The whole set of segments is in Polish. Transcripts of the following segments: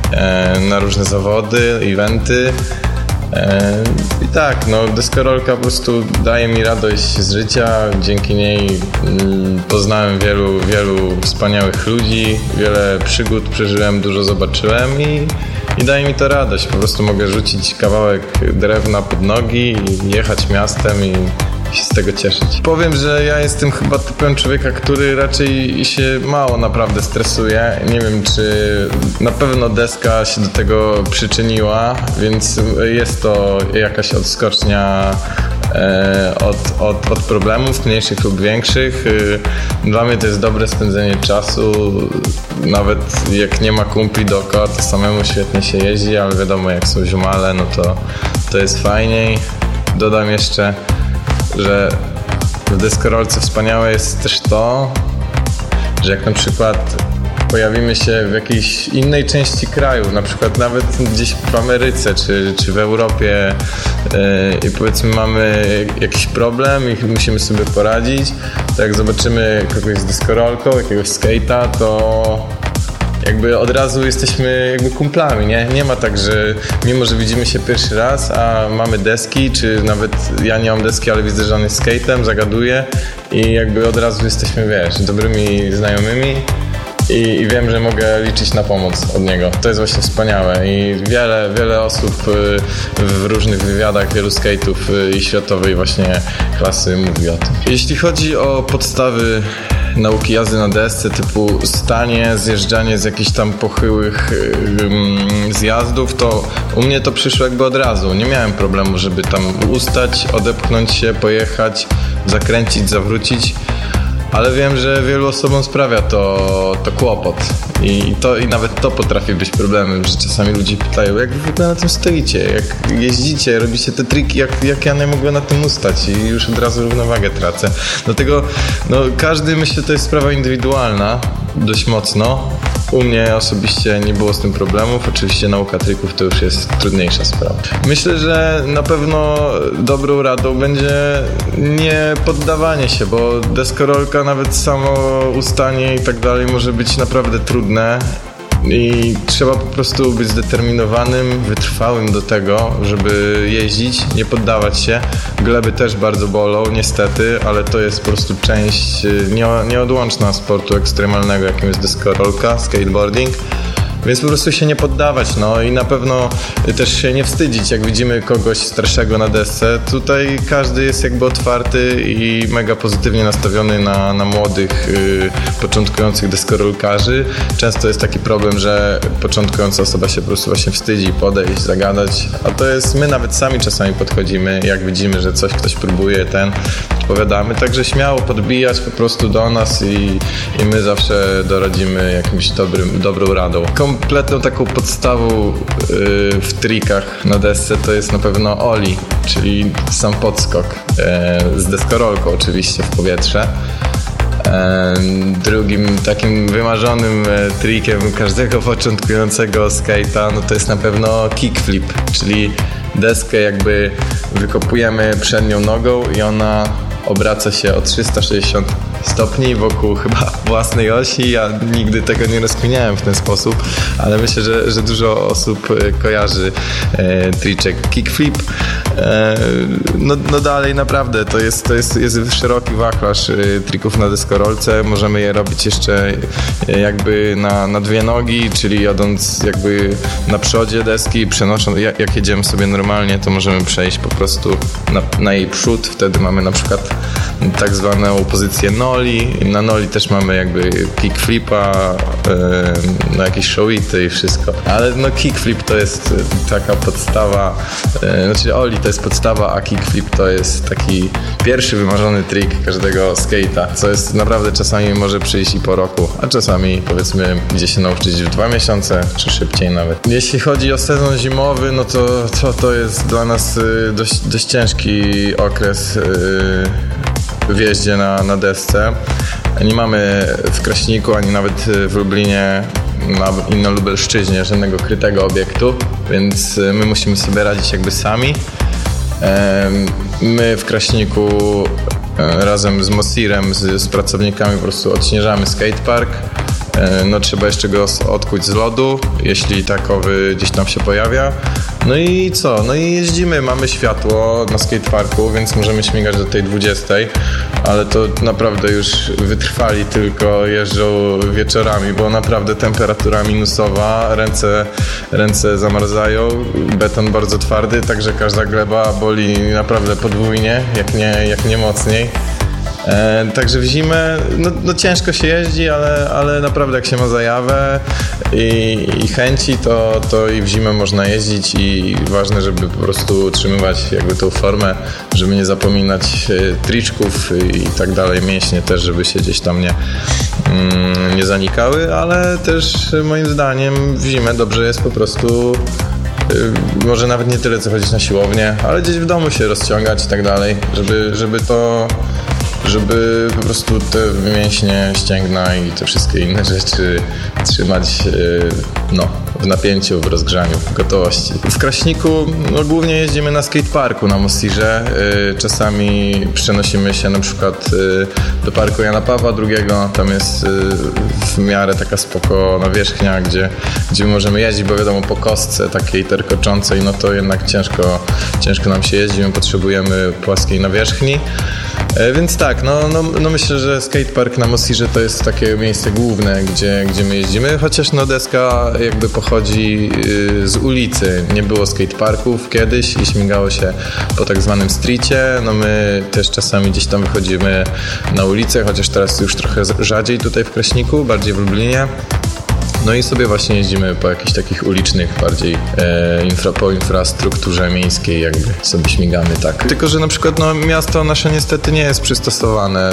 na różne zawody, eventy. I tak, no deskorolka po prostu daje mi radość z życia, dzięki niej poznałem wielu wspaniałych ludzi, wiele przygód przeżyłem, dużo zobaczyłem i daje mi to radość. Po prostu mogę rzucić kawałek drewna pod nogi i jechać miastem i się z tego cieszyć. Powiem, że ja jestem chyba typem człowieka, który raczej się mało naprawdę stresuje. Nie wiem, czy na pewno deska się do tego przyczyniła, więc jest to jakaś odskocznia od problemów mniejszych lub większych. Dla mnie to jest dobre spędzenie czasu. Nawet jak nie ma kumpli dookoła, to samemu świetnie się jeździ, ale wiadomo, jak są ziomale, no to jest fajniej. Dodam jeszcze, że w deskorolce wspaniałe jest też to, że jak na przykład pojawimy się w jakiejś innej części kraju, na przykład nawet gdzieś w Ameryce czy w Europie i powiedzmy mamy jakiś problem i musimy sobie poradzić, to jak zobaczymy kogoś z deskorolką, jakiegoś skate'a, to jakby od razu jesteśmy jakby kumplami, nie? Nie ma tak, że mimo, że widzimy się pierwszy raz, a mamy deski, czy nawet ja nie mam deski, ale widzę, że on jest skate'em, zagaduję i jakby od razu jesteśmy, wiesz, dobrymi znajomymi i wiem, że mogę liczyć na pomoc od niego. To jest właśnie wspaniałe i wiele osób w różnych wywiadach, wielu skate'ów i światowej właśnie klasy mówi o tym. Jeśli chodzi o podstawy nauki jazdy na desce, typu stanie, zjeżdżanie z jakichś tam pochyłych zjazdów, to u mnie to przyszło jakby od razu. Nie miałem problemu, żeby tam ustać, odepchnąć się, pojechać, zakręcić, zawrócić. Ale wiem, że wielu osobom sprawia to kłopot i nawet to potrafi być problemem, że czasami ludzie pytają, jak wy w ogóle na tym stoicie, jak jeździcie, robicie te triki, jak ja nie mogłem na tym ustać i już od razu równowagę tracę. Dlatego każdy, myślę, to jest sprawa indywidualna dość mocno. U mnie osobiście nie było z tym problemów, oczywiście nauka trików to już jest trudniejsza sprawa. Myślę, że na pewno dobrą radą będzie nie poddawanie się, bo deskorolka, nawet samo ustanie i tak dalej może być naprawdę trudne i trzeba po prostu być zdeterminowanym, wytrwałym do tego, żeby jeździć, nie poddawać się. Gleby też bardzo bolą, niestety, ale to jest po prostu część nieodłączna sportu ekstremalnego, jakim jest deskorolka, skateboarding. Więc po prostu się nie poddawać, i na pewno też się nie wstydzić, jak widzimy kogoś starszego na desce. Tutaj każdy jest jakby otwarty i mega pozytywnie nastawiony na młodych, początkujących deskorolkarzy. Często jest taki problem, że początkująca osoba się po prostu właśnie wstydzi podejść, zagadać, a to jest, my nawet sami czasami podchodzimy, jak widzimy, że ktoś próbuje, odpowiadamy, także śmiało podbijać po prostu do nas i my zawsze doradzimy jakimś dobrą radą. Kompletną taką podstawą w trikach na desce to jest na pewno ollie, czyli sam podskok z deskorolką oczywiście w powietrze. Drugim takim wymarzonym trikiem każdego początkującego skate'a to jest na pewno kickflip, czyli deskę jakby wykopujemy przednią nogą i ona obraca się o 360 stopni wokół chyba własnej osi. Ja nigdy tego nie rozkminiałem w ten sposób, ale myślę, że dużo osób kojarzy triczek kickflip. Dalej naprawdę to jest szeroki wachlarz trików na deskorolce. Możemy je robić jeszcze jakby na dwie nogi, czyli jadąc jakby na przodzie deski, przenosząc, jak jedziemy sobie normalnie, to możemy przejść po prostu na jej przód. Wtedy mamy na przykład tak zwaną pozycję noli. Na noli też mamy jakby kickflipa, jakieś showity i wszystko. Ale kickflip to jest taka podstawa, ollie to jest podstawa, a kickflip to jest taki pierwszy wymarzony trik każdego skate'a, co jest naprawdę czasami może przyjść i po roku, a czasami powiedzmy idzie się nauczyć w 2 miesiące, czy szybciej nawet. Jeśli chodzi o sezon zimowy, to jest dla nas dość ciężki okres w jeździe na desce. Nie mamy w Kraśniku, ani nawet w Lublinie, na Lubelszczyźnie żadnego krytego obiektu, więc my musimy sobie radzić jakby sami. My w Kraśniku razem z Mosirem, z pracownikami po prostu odśnieżamy skatepark. no trzeba jeszcze go odkuć z lodu, jeśli takowy gdzieś tam się pojawia. No i co? No i jeździmy, mamy światło na skateparku, więc możemy śmigać do tej 20, ale to naprawdę już wytrwali tylko jeżdżą wieczorami, bo naprawdę temperatura minusowa, ręce zamarzają, beton bardzo twardy, także każda gleba boli naprawdę podwójnie, jak nie mocniej. Także w zimę no ciężko się jeździ, ale naprawdę jak się ma zajawę i chęci, to i w zimę można jeździć i ważne, żeby po prostu utrzymywać jakby tą formę, żeby nie zapominać triczków i tak dalej, mięśnie też, żeby się gdzieś tam nie zanikały, ale też moim zdaniem w zimę dobrze jest po prostu może nawet nie tyle co chodzić na siłownię, ale gdzieś w domu się rozciągać i tak dalej, żeby po prostu te mięśnie, ścięgna i te wszystkie inne rzeczy trzymać w napięciu, w rozgrzaniu, w gotowości. W Kraśniku głównie jeździmy na skateparku na Mostirze. Czasami przenosimy się na przykład do parku Jana Pawła II. Tam jest w miarę taka spoko nawierzchnia, gdzie możemy jeździć, bo wiadomo po kostce takiej terkoczącej, no to jednak ciężko nam się jeździ, my potrzebujemy płaskiej nawierzchni. Więc tak, no myślę, że skatepark na Mostirze to jest takie miejsce główne, gdzie my jeździmy, chociaż deska jakby pochodzi z ulicy. Nie było skateparków kiedyś i śmigało się po tak zwanym streetie. No my też czasami gdzieś tam wychodzimy na ulicę, chociaż teraz już trochę rzadziej tutaj w Kraśniku, bardziej w Lublinie. No i sobie właśnie jeździmy po jakichś takich ulicznych, bardziej po infrastrukturze miejskiej jakby sobie śmigamy, tak. Tylko, że na przykład miasto nasze niestety nie jest przystosowane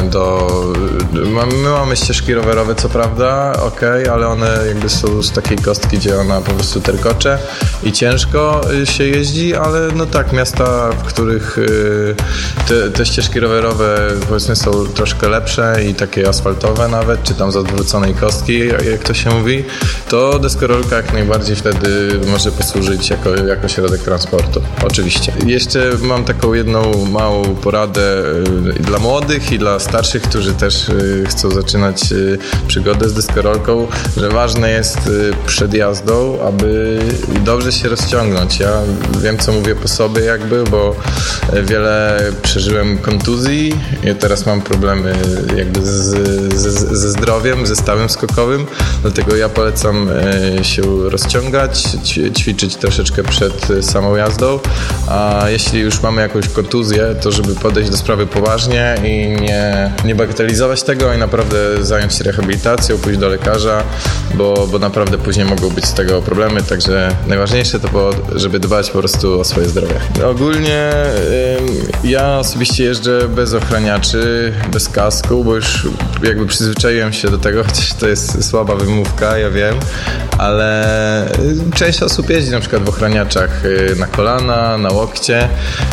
my mamy ścieżki rowerowe, co prawda, okej, ale one jakby są z takiej kostki, gdzie ona po prostu terkocze i ciężko się jeździ, ale no tak, miasta, w których te ścieżki rowerowe powiedzmy są troszkę lepsze i takie asfaltowe nawet, czy tam z odwróconej kostki, jak to się mówi, to deskorolka jak najbardziej wtedy może posłużyć jako środek transportu. Oczywiście. Jeszcze mam taką jedną małą poradę dla młodych i dla starszych, którzy też chcą zaczynać przygodę z deskorolką, że ważne jest przed jazdą, aby dobrze się rozciągnąć. Ja wiem, co mówię po sobie jakby, bo wiele przeżyłem kontuzji i teraz mam problemy jakby ze zdrowiem, ze stawem skokowym, dlatego ja polecam się rozciągać, ćwiczyć troszeczkę przed samą jazdą, a jeśli już mamy jakąś kontuzję, to żeby podejść do sprawy poważnie i nie bagatelizować tego i naprawdę zająć się rehabilitacją, pójść do lekarza, bo naprawdę później mogą być z tego problemy, także najważniejsze to było, żeby dbać po prostu o swoje zdrowie. Ogólnie ja osobiście jeżdżę bez ochraniaczy, bez kasku, bo już jakby przyzwyczaiłem się do tego, chociaż to jest słaba wymówka, ja wiem, ale część osób jeździ na przykład w ochraniaczach na kolana, na łokcie.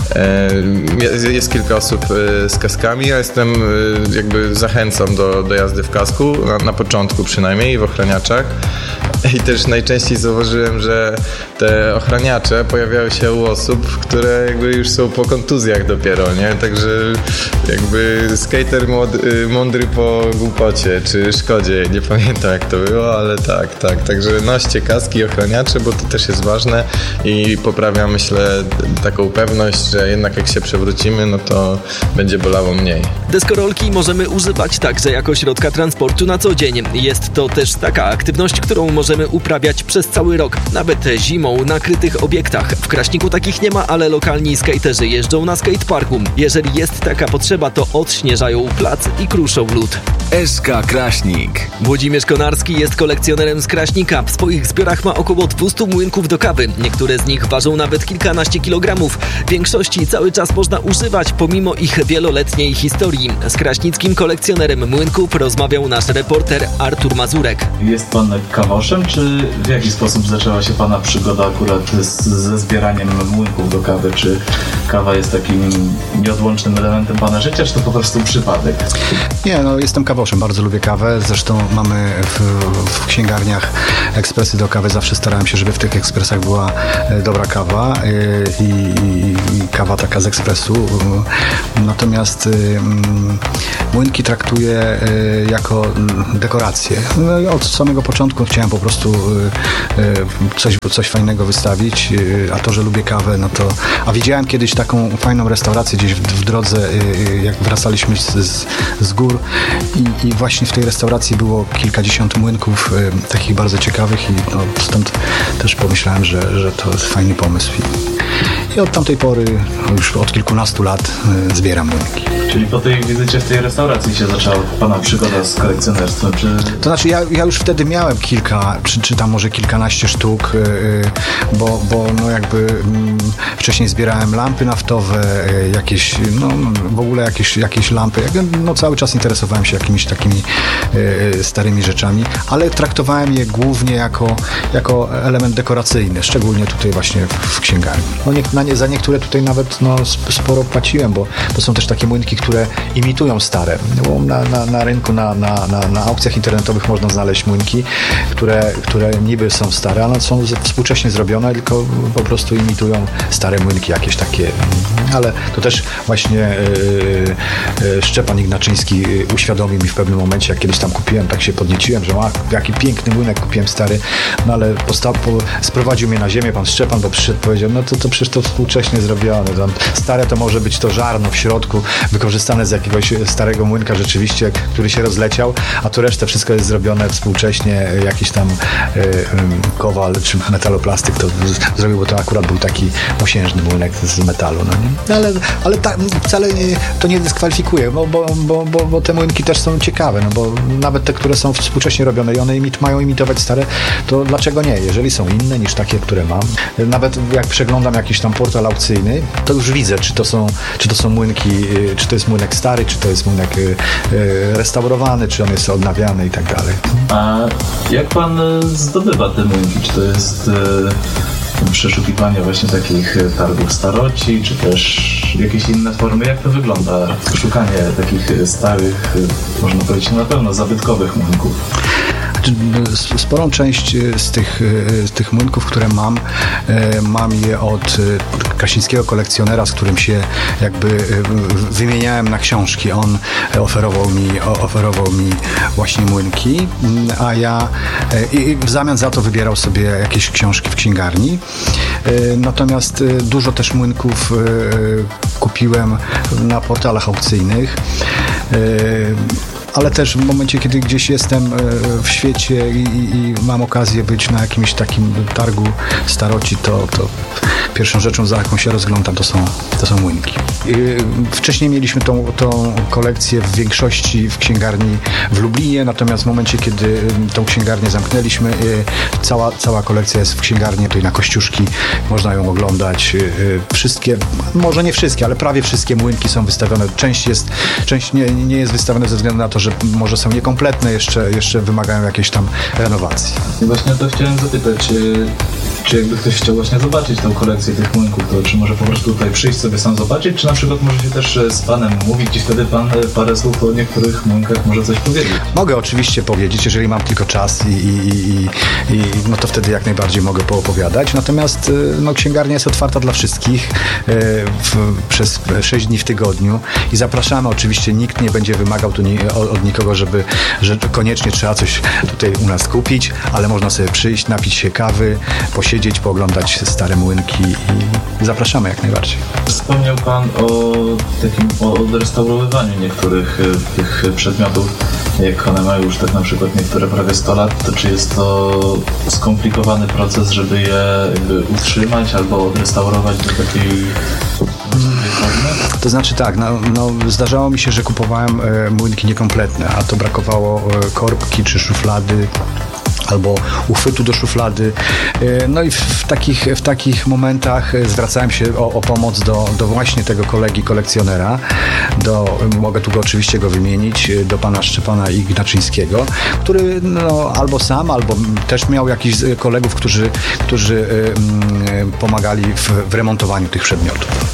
Jest kilka osób z kaskami, ja jakby zachęcam do jazdy w kasku, na początku przynajmniej, w ochraniaczach. I też najczęściej zauważyłem, że te ochraniacze pojawiają się u osób, które jakby już są po kontuzjach dopiero, nie? Także jakby skater mądry po głupocie, czy szkodzie, nie pamiętam jak to było, ale tak. Także noście kaski i ochraniacze, bo to też jest ważne i poprawia, myślę, taką pewność, że jednak jak się przewrócimy, no to będzie bolało mniej. Deskorolki możemy używać także jako środka transportu na co dzień. Jest to też taka aktywność, którą możemy uprawiać przez cały rok, nawet zimą na krytych obiektach. W Kraśniku takich nie ma, ale lokalni skaterzy jeżdżą na skateparku. Jeżeli jest taka potrzeba, to odśnieżają plac i kruszą lód. SK Kraśnik. Włodzimierz Konarski jest kolekcjonerem z Kraśnika. W swoich zbiorach ma około 200 młynków do kawy. Niektóre z nich ważą nawet kilkanaście kilogramów. Większości cały czas można używać, pomimo ich wieloletniej historii. Z kraśnickim kolekcjonerem młynków rozmawiał nasz reporter Artur Mazurek. Jest pan kawoszem, czy w jaki sposób zaczęła się pana przygoda akurat ze zbieraniem młynków do kawy? Czy kawa jest takim nieodłącznym elementem pana życia, czy to po prostu przypadek? Nie, jestem kawoszem, bardzo lubię kawę. Zresztą mamy w księgarniach ekspresach. Ekspresy do kawy zawsze starałem się, żeby w tych ekspresach była dobra kawa i kawa taka z ekspresu. Natomiast młynki traktuję jako dekorację. No i od samego początku chciałem po prostu coś fajnego wystawić, a to, że lubię kawę, no to... A widziałem kiedyś taką fajną restaurację gdzieś w drodze, jak wracaliśmy z gór i właśnie w tej restauracji było kilkadziesiąt młynków takich bardzo ciekawych i no, stąd też pomyślałem, że to jest fajny pomysł. I od tamtej pory, już od kilkunastu lat zbieram młynki. Czyli po tej wizycie w tej restauracji się zaczęła pana przygoda z kolekcjonerstwem, czy... To znaczy ja już wtedy miałem kilka, czy tam może kilkanaście sztuk, bo no jakby wcześniej zbierałem lampy naftowe, jakieś, no w ogóle jakieś lampy. No cały czas interesowałem się jakimiś takimi starymi rzeczami, ale traktowałem je głównie jako element dekoracyjny, szczególnie tutaj właśnie w księgarni. No za niektóre tutaj nawet no, sporo płaciłem, bo to są też takie młynki, które imitują stare. Na rynku, na aukcjach internetowych można znaleźć młynki, które niby są stare, ale są współcześnie zrobione, tylko po prostu imitują stare młynki jakieś takie. Ale to też właśnie Szczepan Ignaczyński uświadomił mi w pewnym momencie, jak kiedyś tam kupiłem, tak się podnieciłem, że jaki piękny młynek kupiłem stary, no ale sprowadził mnie na ziemię pan Szczepan, bo przyszedł, powiedział, no to przecież to współcześnie zrobione, tam stare to może być to żarno w środku, wykorzystane z jakiegoś starego młynka rzeczywiście, który się rozleciał, a tu resztę wszystko jest zrobione współcześnie, jakiś tam kowal czy metaloplastyk to zrobił, bo to akurat był taki mosiężny młynek z metalu, no nie? Ale wcale to nie dyskwalifikuje, bo te młynki też są ciekawe, no bo nawet te, które są współcześnie robione i one mają imitować stare, to dlaczego nie? Jeżeli są inne niż takie, które mam. Nawet jak przeglądam jakiś tam portal aukcyjny, to już widzę, czy to są młynki, czy to jest młynek stary, czy to jest młynek restaurowany, czy on jest odnawiany i tak dalej. A jak pan zdobywa te młynki? Czy to jest przeszukiwanie właśnie takich targów staroci, czy też jakieś inne formy? Jak to wygląda? Szukanie takich starych, można powiedzieć na pewno zabytkowych młynków. Sporą część z tych młynków, które mam je od kraśnickiego kolekcjonera, z którym się jakby wymieniałem na książki. On oferował mi właśnie młynki, a ja i w zamian za to wybierał sobie jakieś książki w księgarni. Natomiast dużo też młynków kupiłem na portalach aukcyjnych. Ale też w momencie, kiedy gdzieś jestem w świecie i mam okazję być na jakimś takim targu staroci, to pierwszą rzeczą, za jaką się rozglądam, to są młynki. Wcześniej mieliśmy tą kolekcję w większości w księgarni w Lublinie, natomiast w momencie, kiedy tą księgarnię zamknęliśmy, cała kolekcja jest w księgarni, tutaj na Kościuszki, można ją oglądać. Wszystkie, może nie wszystkie, ale prawie wszystkie młynki są wystawione. Część nie jest wystawiona ze względu na to, że może są niekompletne, jeszcze wymagają jakiejś tam renowacji. I właśnie to chciałem zapytać, czy jakby ktoś chciał właśnie zobaczyć tą kolekcję tych młynków, to czy może po prostu tutaj przyjść sobie sam zobaczyć, czy na przykład może się też z panem mówić i wtedy pan parę słów o niektórych młynkach może coś powiedzieć? Mogę oczywiście powiedzieć, jeżeli mam tylko czas i no to wtedy jak najbardziej mogę poopowiadać. Natomiast no, księgarnia jest otwarta dla wszystkich przez 6 dni w tygodniu i zapraszamy. Oczywiście nikt nie będzie wymagał tu od nikogo, że koniecznie trzeba coś tutaj u nas kupić, ale można sobie przyjść, napić się kawy, posiedzieć, pooglądać stare młynki i zapraszamy jak najbardziej. Wspomniał pan o odrestaurowywaniu niektórych tych przedmiotów. Jak one mają już tak na przykład niektóre prawie 100 lat, to czy jest to skomplikowany proces, żeby je jakby utrzymać albo odrestaurować do takiej formy? To znaczy tak, no zdarzało mi się, że kupowałem młynki niekompletne, a to brakowało korbki czy szuflady albo uchwytu do szuflady. No i w takich momentach zwracałem się o pomoc do właśnie tego kolegi kolekcjonera. Mogę tu oczywiście go wymienić, do pana Szczepana Ignaczyńskiego, który no, albo sam, albo też miał jakichś kolegów, którzy pomagali w remontowaniu tych przedmiotów.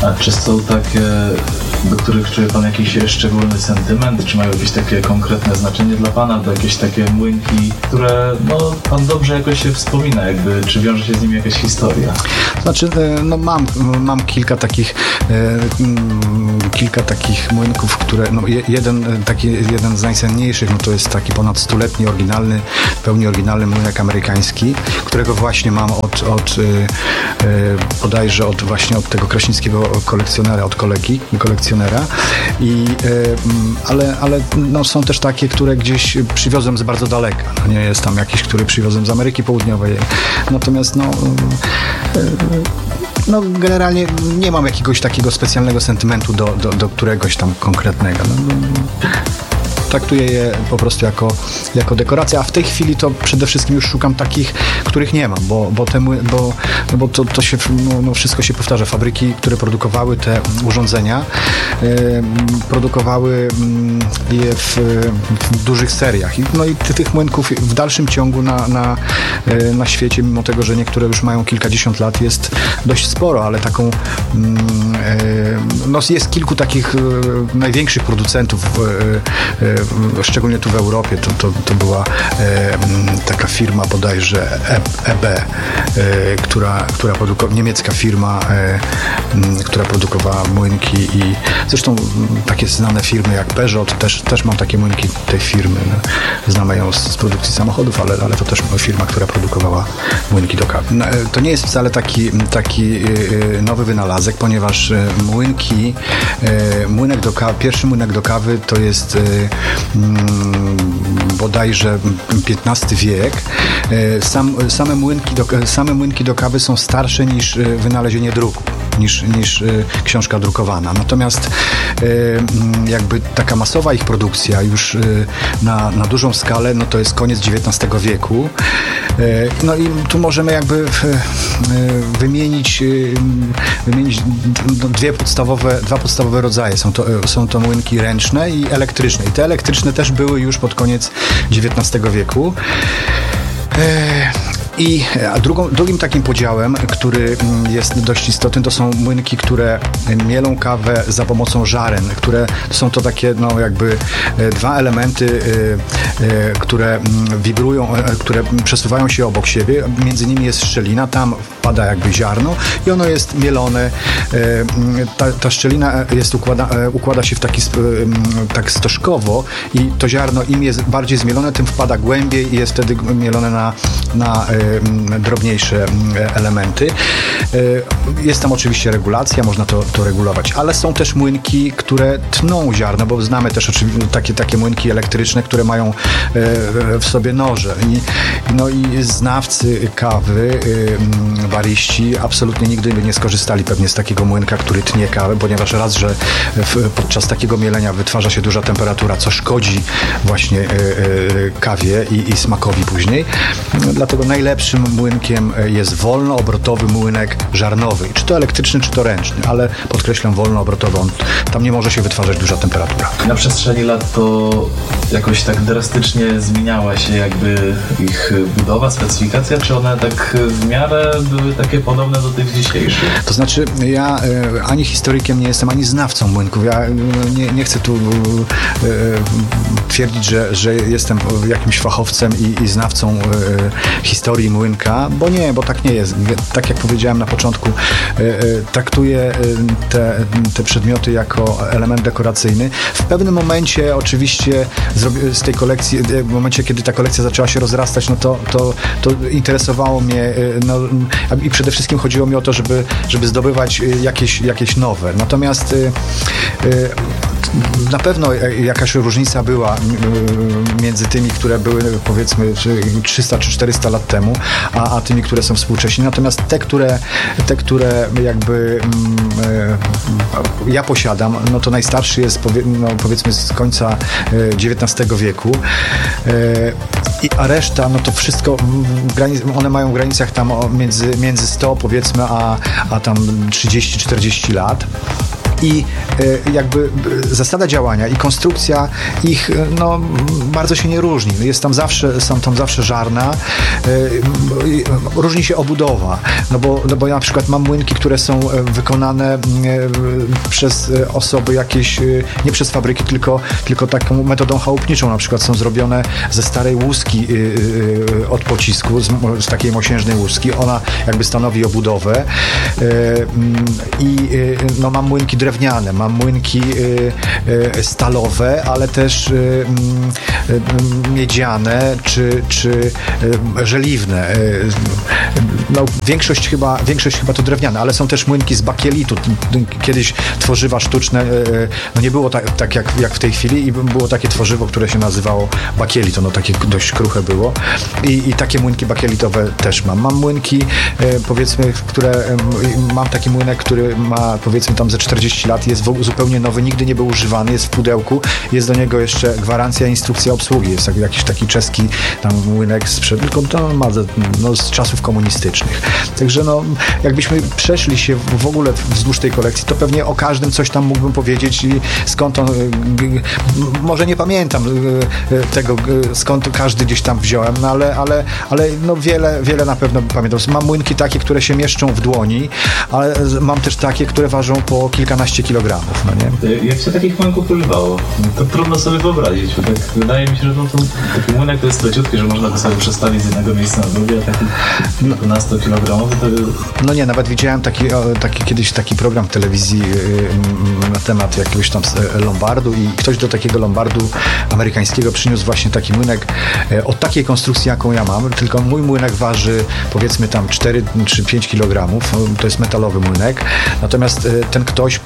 A czy są takie, do których czuje pan jakiś szczególny sentyment? Czy mają jakieś takie konkretne znaczenie dla pana? To jakieś takie młynki, które pan dobrze jakoś się wspomina, czy wiąże się z nimi jakaś historia? Znaczy, mam kilka takich młynków, które, jeden z najcenniejszych, to jest taki ponad 100-letni pełni oryginalny młynek amerykański, którego właśnie mam bodajże od tego kraśnickiego kolekcjonera, od kolekcjonera. Ale są też takie, które gdzieś przywiozłem z bardzo daleka. Nie jest tam jakiś, który przywiozłem z Ameryki Południowej. Natomiast generalnie nie mam jakiegoś takiego specjalnego sentymentu do któregoś tam konkretnego. Traktuję je po prostu jako dekorację, a w tej chwili to przede wszystkim już szukam takich, których nie mam, bo to się, wszystko się powtarza. Fabryki, które produkowały te urządzenia, produkowały je w dużych seriach. I tych młynków w dalszym ciągu na świecie, mimo tego, że niektóre już mają kilkadziesiąt lat, jest dość sporo, ale jest kilku takich największych producentów, szczególnie tu w Europie. To była taka firma bodajże EB, niemiecka firma, która produkowała młynki i zresztą takie znane firmy jak Peugeot, też mam takie młynki tej firmy. Znamy ją z produkcji samochodów, ale to też firma, która produkowała młynki do kawy. To nie jest wcale taki nowy wynalazek, ponieważ pierwszy młynek do kawy to jest bodajże XV wiek. Same młynki do kawy są starsze niż wynalezienie druku, niż książka drukowana. Natomiast taka masowa ich produkcja już na dużą skalę, to jest koniec XIX wieku. I tu możemy wymienić dwa podstawowe rodzaje. Są to młynki ręczne i elektryczne. I te elektryczne też były już pod koniec XIX wieku. Drugim takim podziałem, który jest dość istotny, to są młynki, które mielą kawę za pomocą żaren, które są to takie dwa elementy, które wibrują, które przesuwają się obok siebie. Między nimi jest szczelina, tam wpada ziarno i ono jest mielone. Ta szczelina układa się w tak stożkowo i to ziarno im jest bardziej zmielone, tym wpada głębiej i jest wtedy mielone na drobniejsze elementy. Jest tam oczywiście regulacja, można to regulować, ale są też młynki, które tną ziarno, bo znamy też takie młynki elektryczne, które mają w sobie noże. I znawcy kawy, bariści absolutnie nigdy by nie skorzystali pewnie z takiego młynka, który tnie kawę, ponieważ raz, że podczas takiego mielenia wytwarza się duża temperatura, co szkodzi właśnie kawie i smakowi później. Dlatego najlepszym młynkiem jest wolnoobrotowy młynek żarnowy. Czy to elektryczny, czy to ręczny, ale podkreślam wolnoobrotowy. Tam nie może się wytwarzać duża temperatura. Na przestrzeni lat to jakoś tak drastycznie zmieniała się ich budowa, specyfikacja, czy one tak w miarę były takie podobne do tych dzisiejszych? To znaczy, ja ani historykiem nie jestem, ani znawcą młynków. Ja nie chcę tu twierdzić, że jestem jakimś fachowcem i znawcą historii młynka, bo tak nie jest. Tak jak powiedziałem na początku, traktuję te przedmioty jako element dekoracyjny. W pewnym momencie oczywiście z tej kolekcji, w momencie, kiedy ta kolekcja zaczęła się rozrastać, to interesowało mnie, i przede wszystkim chodziło mi o to, żeby zdobywać jakieś nowe. Natomiast na pewno jakaś różnica była między tymi, które były powiedzmy 300 czy 400 lat temu, a tymi, które są współcześnie. Natomiast te, które ja posiadam, to najstarszy jest powiedzmy z końca XIX wieku, a reszta, to wszystko one mają w granicach tam między 100 powiedzmy, a tam 30-40 lat. i jakby zasada działania i konstrukcja ich no, bardzo się nie różni. Są tam zawsze żarna, różni się obudowa, no bo ja na przykład mam młynki, które są wykonane przez osoby jakieś, nie przez fabryki, tylko taką metodą chałupniczą, na przykład są zrobione ze starej łuski od pocisku, z takiej mosiężnej łuski, ona jakby stanowi obudowę i no, mam młynki drewniane, mam młynki stalowe, ale też miedziane czy żeliwne. No, większość chyba to drewniane, ale są też młynki z bakielitu. Kiedyś tworzywa sztuczne, no nie było tak jak w tej chwili i było takie tworzywo, które się nazywało bakielit, ono takie dość kruche było i takie młynki bakielitowe też mam. Mam młynki, powiedzmy, mam taki młynek, który ma powiedzmy tam ze 40 lat, jest zupełnie nowy, nigdy nie był używany, jest w pudełku, jest do niego jeszcze gwarancja, instrukcja obsługi, jest jakiś taki czeski tam młynek tylko to ma z czasów komunistycznych. Także no, jakbyśmy przeszli się w ogóle wzdłuż tej kolekcji, to pewnie o każdym coś tam mógłbym powiedzieć i skąd on, może nie pamiętam tego, skąd każdy gdzieś tam wziąłem, no ale no wiele na pewno pamiętam. Mam młynki takie, które się mieszczą w dłoni, ale mam też takie, które ważą po kilkanaście kilogramów, no nie? Jak się takich młynków używało? To trudno sobie wyobrazić, bo tak wydaje mi się, że taki młynek to jest leciutki, że można go sobie przestawić z jednego miejsca na drugie, a taki kilkunasto kilogramowy to... No nie, nawet widziałem kiedyś taki program w telewizji na temat jakiegoś tam lombardu i ktoś do takiego lombardu amerykańskiego przyniósł właśnie taki młynek o takiej konstrukcji, jaką ja mam, tylko mój młynek waży powiedzmy tam 4 czy 5 kilogramów, to jest metalowy młynek, natomiast ten ktoś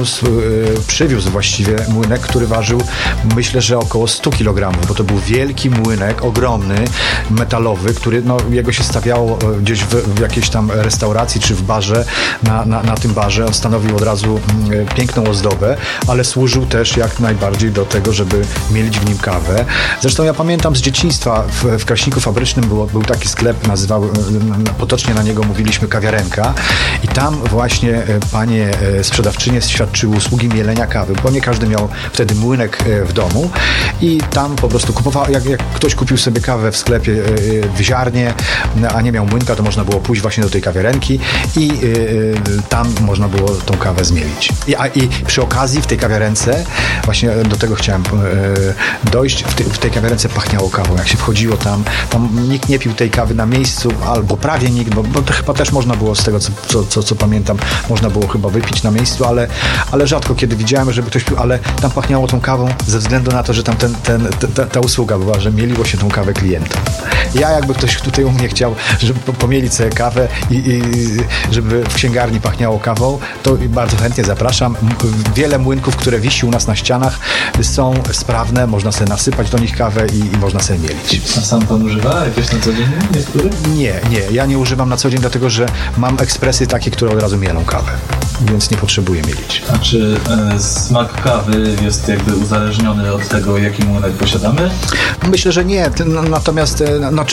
przywiózł właściwie młynek, który ważył, myślę, że około 100 kilogramów, bo to był wielki młynek, ogromny, metalowy, który, no, jego się stawiało gdzieś w jakiejś tam restauracji czy w barze, na tym barze. On stanowił od razu piękną ozdobę, ale służył też jak najbardziej do tego, żeby mielić w nim kawę. Zresztą ja pamiętam z dzieciństwa w Kraśniku Fabrycznym był taki sklep, potocznie na niego mówiliśmy kawiarenka i tam właśnie panie sprzedawczynie świadczyły usługi mielenia kawy, bo nie każdy miał wtedy młynek w domu i tam po prostu kupował, jak ktoś kupił sobie kawę w sklepie w ziarnie, a nie miał młynka, to można było pójść właśnie do tej kawiarenki i tam można było tą kawę zmielić. I przy okazji w tej kawiarence, właśnie do tego chciałem dojść, w tej kawiarence pachniało kawą. Jak się wchodziło tam nikt nie pił tej kawy na miejscu, albo prawie nikt, bo to chyba też można było, z tego co pamiętam, można było chyba wypić na miejscu, ale rzadko kiedy widziałem, żeby ktoś pił, ale tam pachniało tą kawą ze względu na to, że tam ta usługa była, że mieliło się tą kawę klientom. Ja jakby ktoś tutaj u mnie chciał, żeby pomielić sobie kawę i żeby w księgarni pachniało kawą, to bardzo chętnie zapraszam. Wiele młynków, które wisi u nas na ścianach, są sprawne, można sobie nasypać do nich kawę i można sobie mielić. A sam pan używa jakieś na co dzień? Nie, ja nie używam na co dzień, dlatego że mam ekspresy takie, które od razu mielą kawę, więc nie potrzebuję mielić. A czy smak kawy jest jakby uzależniony od tego, jaki młynek posiadamy? Myślę, że nie, natomiast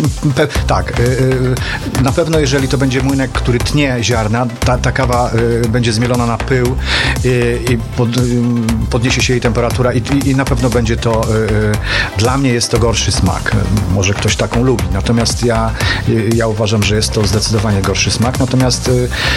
na pewno jeżeli to będzie młynek, który tnie ziarna, ta kawa będzie zmielona na pył i podniesie się jej temperatura i na pewno będzie to, dla mnie jest to gorszy smak. Może ktoś taką lubi, natomiast ja uważam, że jest to zdecydowanie gorszy smak, natomiast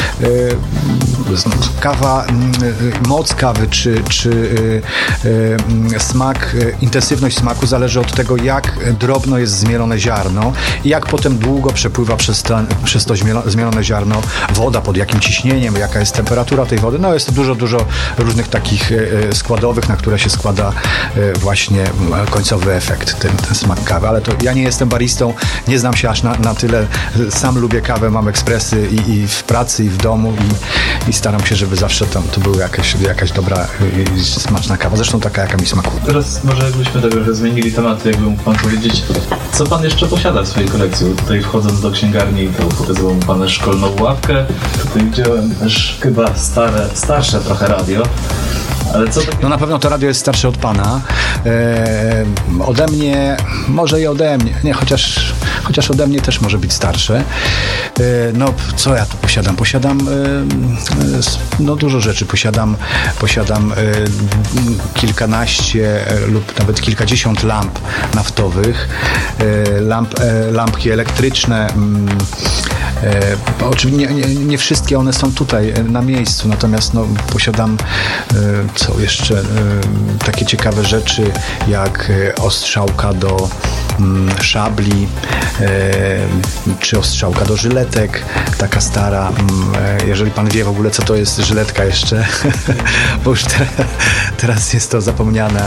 kawa, moc kawy czy smak, intensywność smaku zależy od tego, jak drobno jest zmielone ziarno i jak potem długo przepływa przez to zmielone ziarno woda, pod jakim ciśnieniem, jaka jest temperatura tej wody. No jest to dużo różnych takich składowych, na które się składa właśnie końcowy efekt, ten smak kawy. Ale to ja nie jestem baristą, nie znam się aż na tyle. Sam lubię kawę, mam ekspresy i w pracy, i w domu i staram się, żeby zawsze tam to była jakaś dobra i smaczna kawa. Zresztą taka, jaka mi smakuje. Teraz może jakbyśmy trochę zmienili temat, jakby mógł pan powiedzieć, co pan jeszcze posiada w swojej kolekcji? Tutaj wchodząc do księgarni, to pokazywał mu pan szkolną ławkę. Tutaj widziałem też chyba starsze trochę radio. Ale co No na pewno to radio jest starsze od pana. Ode mnie, może i ode mnie, nie, chociaż ode mnie też może być starsze. No, co ja tu posiadam? Posiadam no dużo rzeczy. Posiadam kilkanaście lub nawet kilkadziesiąt lamp naftowych, lampki elektryczne. Oczywiście nie wszystkie one są tutaj na miejscu, natomiast no, posiadam co jeszcze takie ciekawe rzeczy jak ostrzałka do szabli czy ostrzałka do żyletek, taka stara, jeżeli pan wie w ogóle co to jest żyletka jeszcze, bo już teraz jest to zapomniany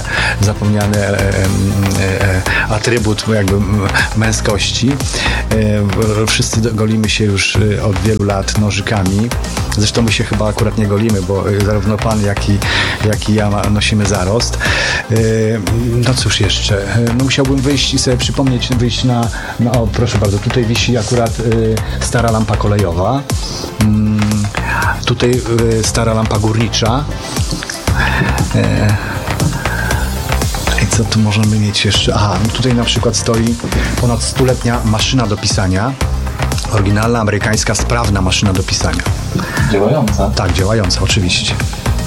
atrybut jakby męskości. Wszyscy golimy się już od wielu lat nożykami. Zresztą my się chyba akurat nie golimy, bo zarówno pan, jak i ja nosimy zarost. No cóż jeszcze? No musiałbym wyjść i sobie przypomnieć, wyjść na o, proszę bardzo, tutaj wisi akurat stara lampa kolejowa. Tutaj stara lampa górnicza. I co tu możemy mieć jeszcze? Aha, no tutaj na przykład stoi ponad 100-letnia maszyna do pisania. Oryginalna, amerykańska, sprawna maszyna do pisania. Działająca? Tak, działająca, oczywiście.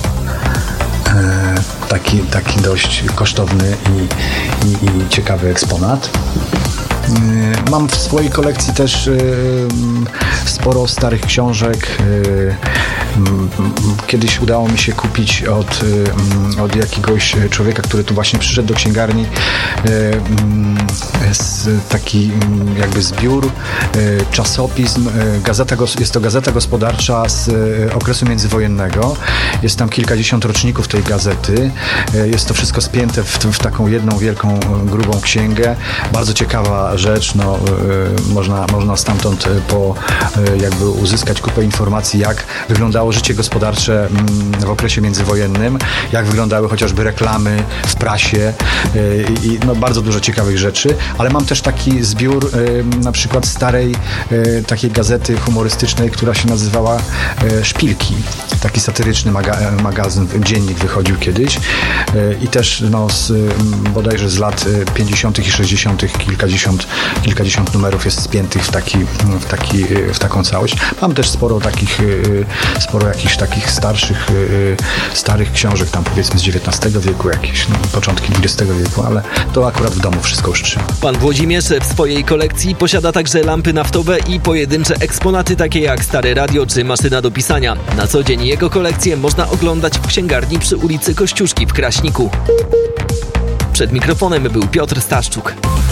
Taki dość kosztowny i ciekawy eksponat. Mam w swojej kolekcji też sporo starych książek. Kiedyś udało mi się kupić od jakiegoś człowieka, który tu właśnie przyszedł do księgarni, taki jakby zbiór, czasopism. Jest to gazeta gospodarcza z okresu międzywojennego. Jest tam kilkadziesiąt roczników tej gazety. Jest to wszystko spięte w taką jedną wielką, grubą księgę. Bardzo ciekawa rzecz. No, można stamtąd jakby uzyskać kupę informacji, jak wyglądało życie gospodarcze w okresie międzywojennym, jak wyglądały chociażby reklamy w prasie i no, bardzo dużo ciekawych rzeczy, ale mam też taki zbiór na przykład starej takiej gazety humorystycznej, która się nazywała Szpilki. Taki satyryczny magazyn, dziennik wychodził kiedyś i też no, bodajże z lat 50. i 60. kilkadziesiąt numerów jest spiętych w taką całość. Mam też sporo jakichś takich starych książek, tam powiedzmy z XIX wieku, jakieś początki XX wieku, ale to akurat w domu wszystko już trzyma. Pan Włodzimierz w swojej kolekcji posiada także lampy naftowe i pojedyncze eksponaty takie jak stare radio czy maszyna do pisania. Na co dzień jego kolekcję można oglądać w księgarni przy ulicy Kościuszki w Kraśniku. Przed mikrofonem był Piotr Staszczuk.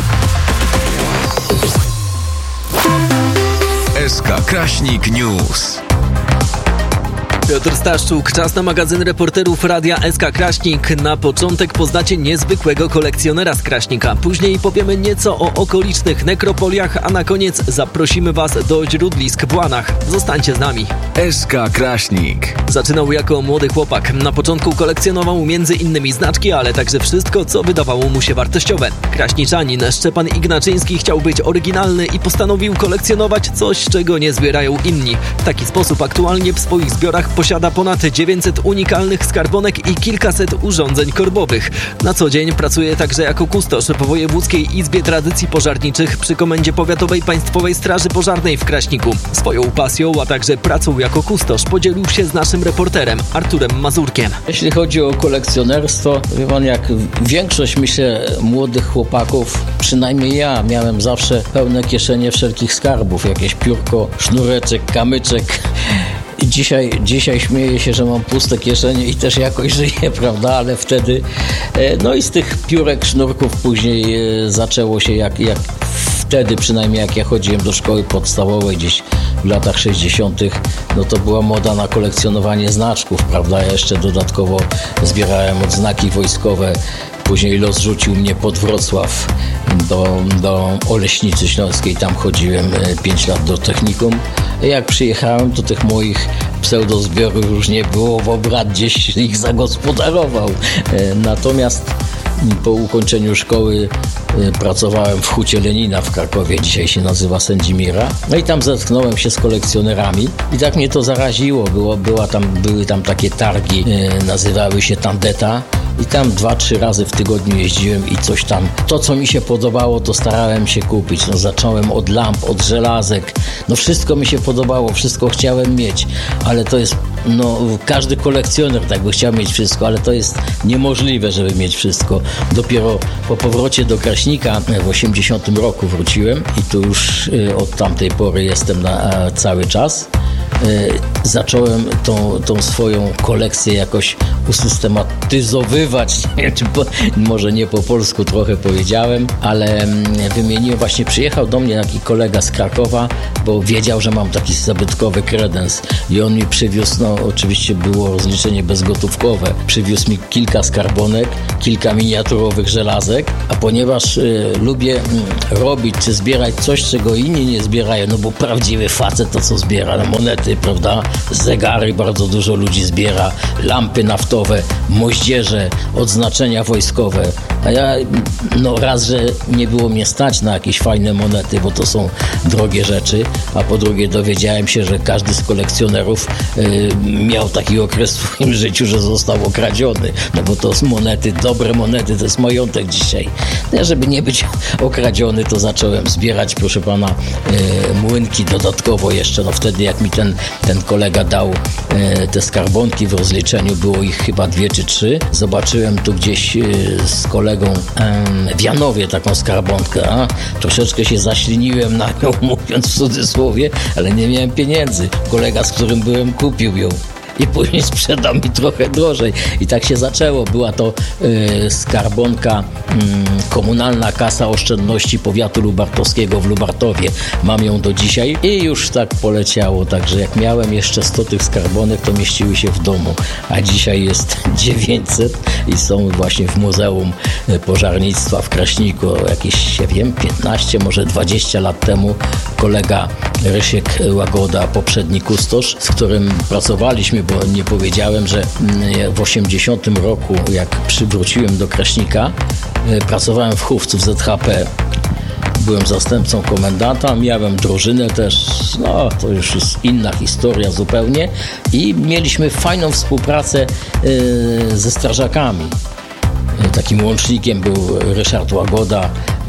SK Kraśnik News. Piotr Staszczuk, czas na magazyn reporterów Radia SK Kraśnik. Na początek poznacie niezwykłego kolekcjonera z Kraśnika. Później powiemy nieco o okolicznych nekropoliach, a na koniec zaprosimy Was do źródlisk w Łanach. Zostańcie z nami. SK Kraśnik. Zaczynał jako młody chłopak. Na początku kolekcjonował m.in. znaczki, ale także wszystko, co wydawało mu się wartościowe. Kraśniczanin Szczepan Ignaczyński chciał być oryginalny i postanowił kolekcjonować coś, czego nie zbierają inni. W taki sposób aktualnie w swoich zbiorach posiada ponad 900 unikalnych skarbonek i kilkaset urządzeń korbowych. Na co dzień pracuje także jako kustosz w Wojewódzkiej Izbie Tradycji Pożarniczych przy Komendzie Powiatowej Państwowej Straży Pożarnej w Kraśniku. Swoją pasją, a także pracą jako kustosz podzielił się z naszym reporterem Arturem Mazurkiem. Jeśli chodzi o kolekcjonerstwo, wie pan, jak większość, myślę, młodych chłopaków, przynajmniej ja miałem zawsze pełne kieszenie wszelkich skarbów. Jakieś piórko, sznureczek, kamyczek. Dzisiaj śmieję się, że mam puste kieszenie i też jakoś żyję, prawda, ale wtedy, no i z tych piórek, sznurków później zaczęło się jak wtedy, przynajmniej jak ja chodziłem do szkoły podstawowej gdzieś w latach 60., no to była moda na kolekcjonowanie znaczków, prawda, ja jeszcze dodatkowo zbierałem odznaki wojskowe. Później los rzucił mnie pod Wrocław do Oleśnicy Śląskiej, tam chodziłem 5 lat do technikum. Jak przyjechałem, to tych moich pseudozbiorów już nie było, bo brat gdzieś ich zagospodarował. Natomiast Po ukończeniu szkoły pracowałem w Hucie Lenina w Krakowie, dzisiaj się nazywa Sędzimira. No i tam zetknąłem się z kolekcjonerami i tak mnie to zaraziło. Były tam takie targi, nazywały się Tandeta. I tam 2-3 razy w tygodniu jeździłem i coś tam, to co mi się podobało, to starałem się kupić. No zacząłem od lamp, od żelazek, no wszystko mi się podobało, wszystko chciałem mieć, ale to jest, no każdy kolekcjoner tak by chciał mieć wszystko, ale to jest niemożliwe, żeby mieć wszystko. Dopiero po powrocie do Kraśnika w 80 roku wróciłem i tu już od tamtej pory jestem na cały czas. Zacząłem tą swoją kolekcję jakoś usystematyzowywać, nie wiem, czy może nie po polsku trochę powiedziałem, ale wymieniłem, właśnie przyjechał do mnie taki kolega z Krakowa, bo wiedział, że mam taki zabytkowy kredens i on mi przywiózł, no oczywiście było rozliczenie bezgotówkowe, przywiózł mi kilka skarbonek, kilka miniaturowych żelazek, a ponieważ lubię robić czy zbierać coś, czego inni nie zbierają, no bo prawdziwy facet to co zbiera, no monety, prawda, zegary bardzo dużo ludzi zbiera, lampy naftowe, moździerze, odznaczenia wojskowe, a ja no raz, że nie było mnie stać na jakieś fajne monety, bo to są drogie rzeczy, a po drugie dowiedziałem się, że każdy z kolekcjonerów miał taki okres w swoim życiu, że został okradziony, no bo to są monety, dobre monety, to jest majątek dzisiaj. Ja, żeby nie być okradziony, to zacząłem zbierać, proszę pana, młynki dodatkowo jeszcze, no wtedy jak mi ten kolega dał te skarbonki w rozliczeniu, było ich chyba 2 czy 3. Zobaczyłem tu gdzieś z kolegą w Janowie taką skarbonkę, a troszeczkę się zaśliniłem na nią, mówiąc w cudzysłowie, ale nie miałem pieniędzy. Kolega, z którym byłem, kupił ją i później sprzedał mi trochę drożej. I tak się zaczęło. Była to skarbonka Komunalna Kasa Oszczędności Powiatu Lubartowskiego w Lubartowie. Mam ją do dzisiaj i już tak poleciało. Także jak miałem jeszcze 100 tych skarbonek, to mieściły się w domu. A dzisiaj jest 900 i są właśnie w Muzeum Pożarnictwa w Kraśniku. Jakieś, ja wiem, 15, może 20 lat temu kolega Rysiek Łagoda, poprzedni kustosz, z którym pracowaliśmy, bo nie powiedziałem, że w 80 roku, jak przywróciłem do Kraśnika, pracowałem w Chówcu w ZHP. Byłem zastępcą komendanta, miałem drużynę też, no to już jest inna historia zupełnie i mieliśmy fajną współpracę ze strażakami. Takim łącznikiem był Ryszard Łagoda,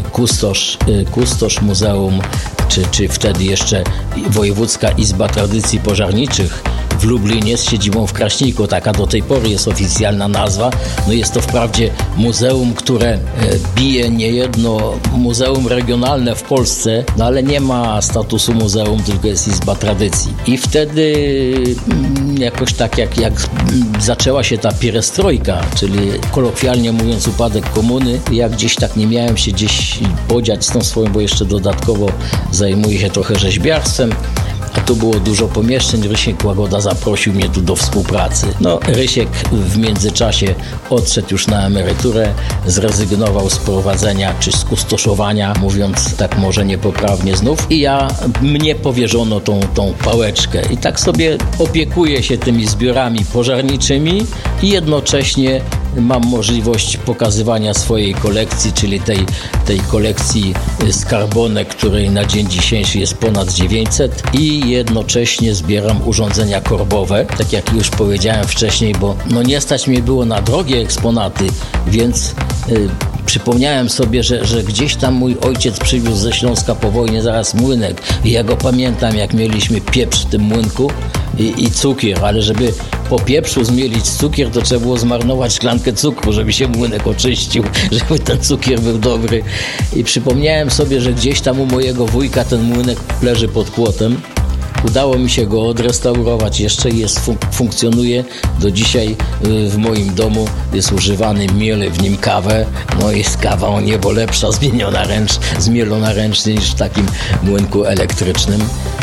kustosz muzeum, czy wtedy jeszcze Wojewódzka Izba Tradycji Pożarniczych w Lublinie z siedzibą w Kraśniku. Taka do tej pory jest oficjalna nazwa. No jest to wprawdzie muzeum, które bije niejedno muzeum regionalne w Polsce, no ale nie ma statusu muzeum, tylko jest Izba Tradycji. I wtedy jakoś tak jak zaczęła się ta pierestrojka, czyli kolokwialnie mówiąc upadek komuny, ja gdzieś tak nie miałem się gdzieś podziać z tą swoją, bo jeszcze dodatkowo zajmuję się trochę rzeźbiarstwem, a tu było dużo pomieszczeń. Rysiek Łagoda zaprosił mnie tu do współpracy. No, Rysiek w międzyczasie odszedł już na emeryturę, zrezygnował z prowadzenia czy z kustoszowania, mówiąc tak może niepoprawnie znów, i mnie powierzono tą pałeczkę. I tak sobie opiekuję się tymi zbiorami pożarniczymi i jednocześnie mam możliwość pokazywania swojej kolekcji, czyli tej kolekcji skarbonek, której na dzień dzisiejszy jest ponad 900, i jednocześnie zbieram urządzenia korbowe, tak jak już powiedziałem wcześniej, bo no nie stać mnie było na drogie eksponaty, więc przypomniałem sobie, że gdzieś tam mój ojciec przywiózł ze Śląska po wojnie zaraz młynek i ja go pamiętam, jak mieliśmy pieprz w tym młynku i cukier, ale żeby po pieprzu zmielić cukier, to trzeba było zmarnować szklankę cukru, żeby się młynek oczyścił, żeby ten cukier był dobry. I przypomniałem sobie, że gdzieś tam u mojego wujka ten młynek leży pod płotem. Udało mi się go odrestaurować jeszcze i funkcjonuje do dzisiaj w moim domu. Jest używany, mielę w nim kawę. No jest kawa o niebo lepsza, zmielona ręcznie niż w takim młynku elektrycznym.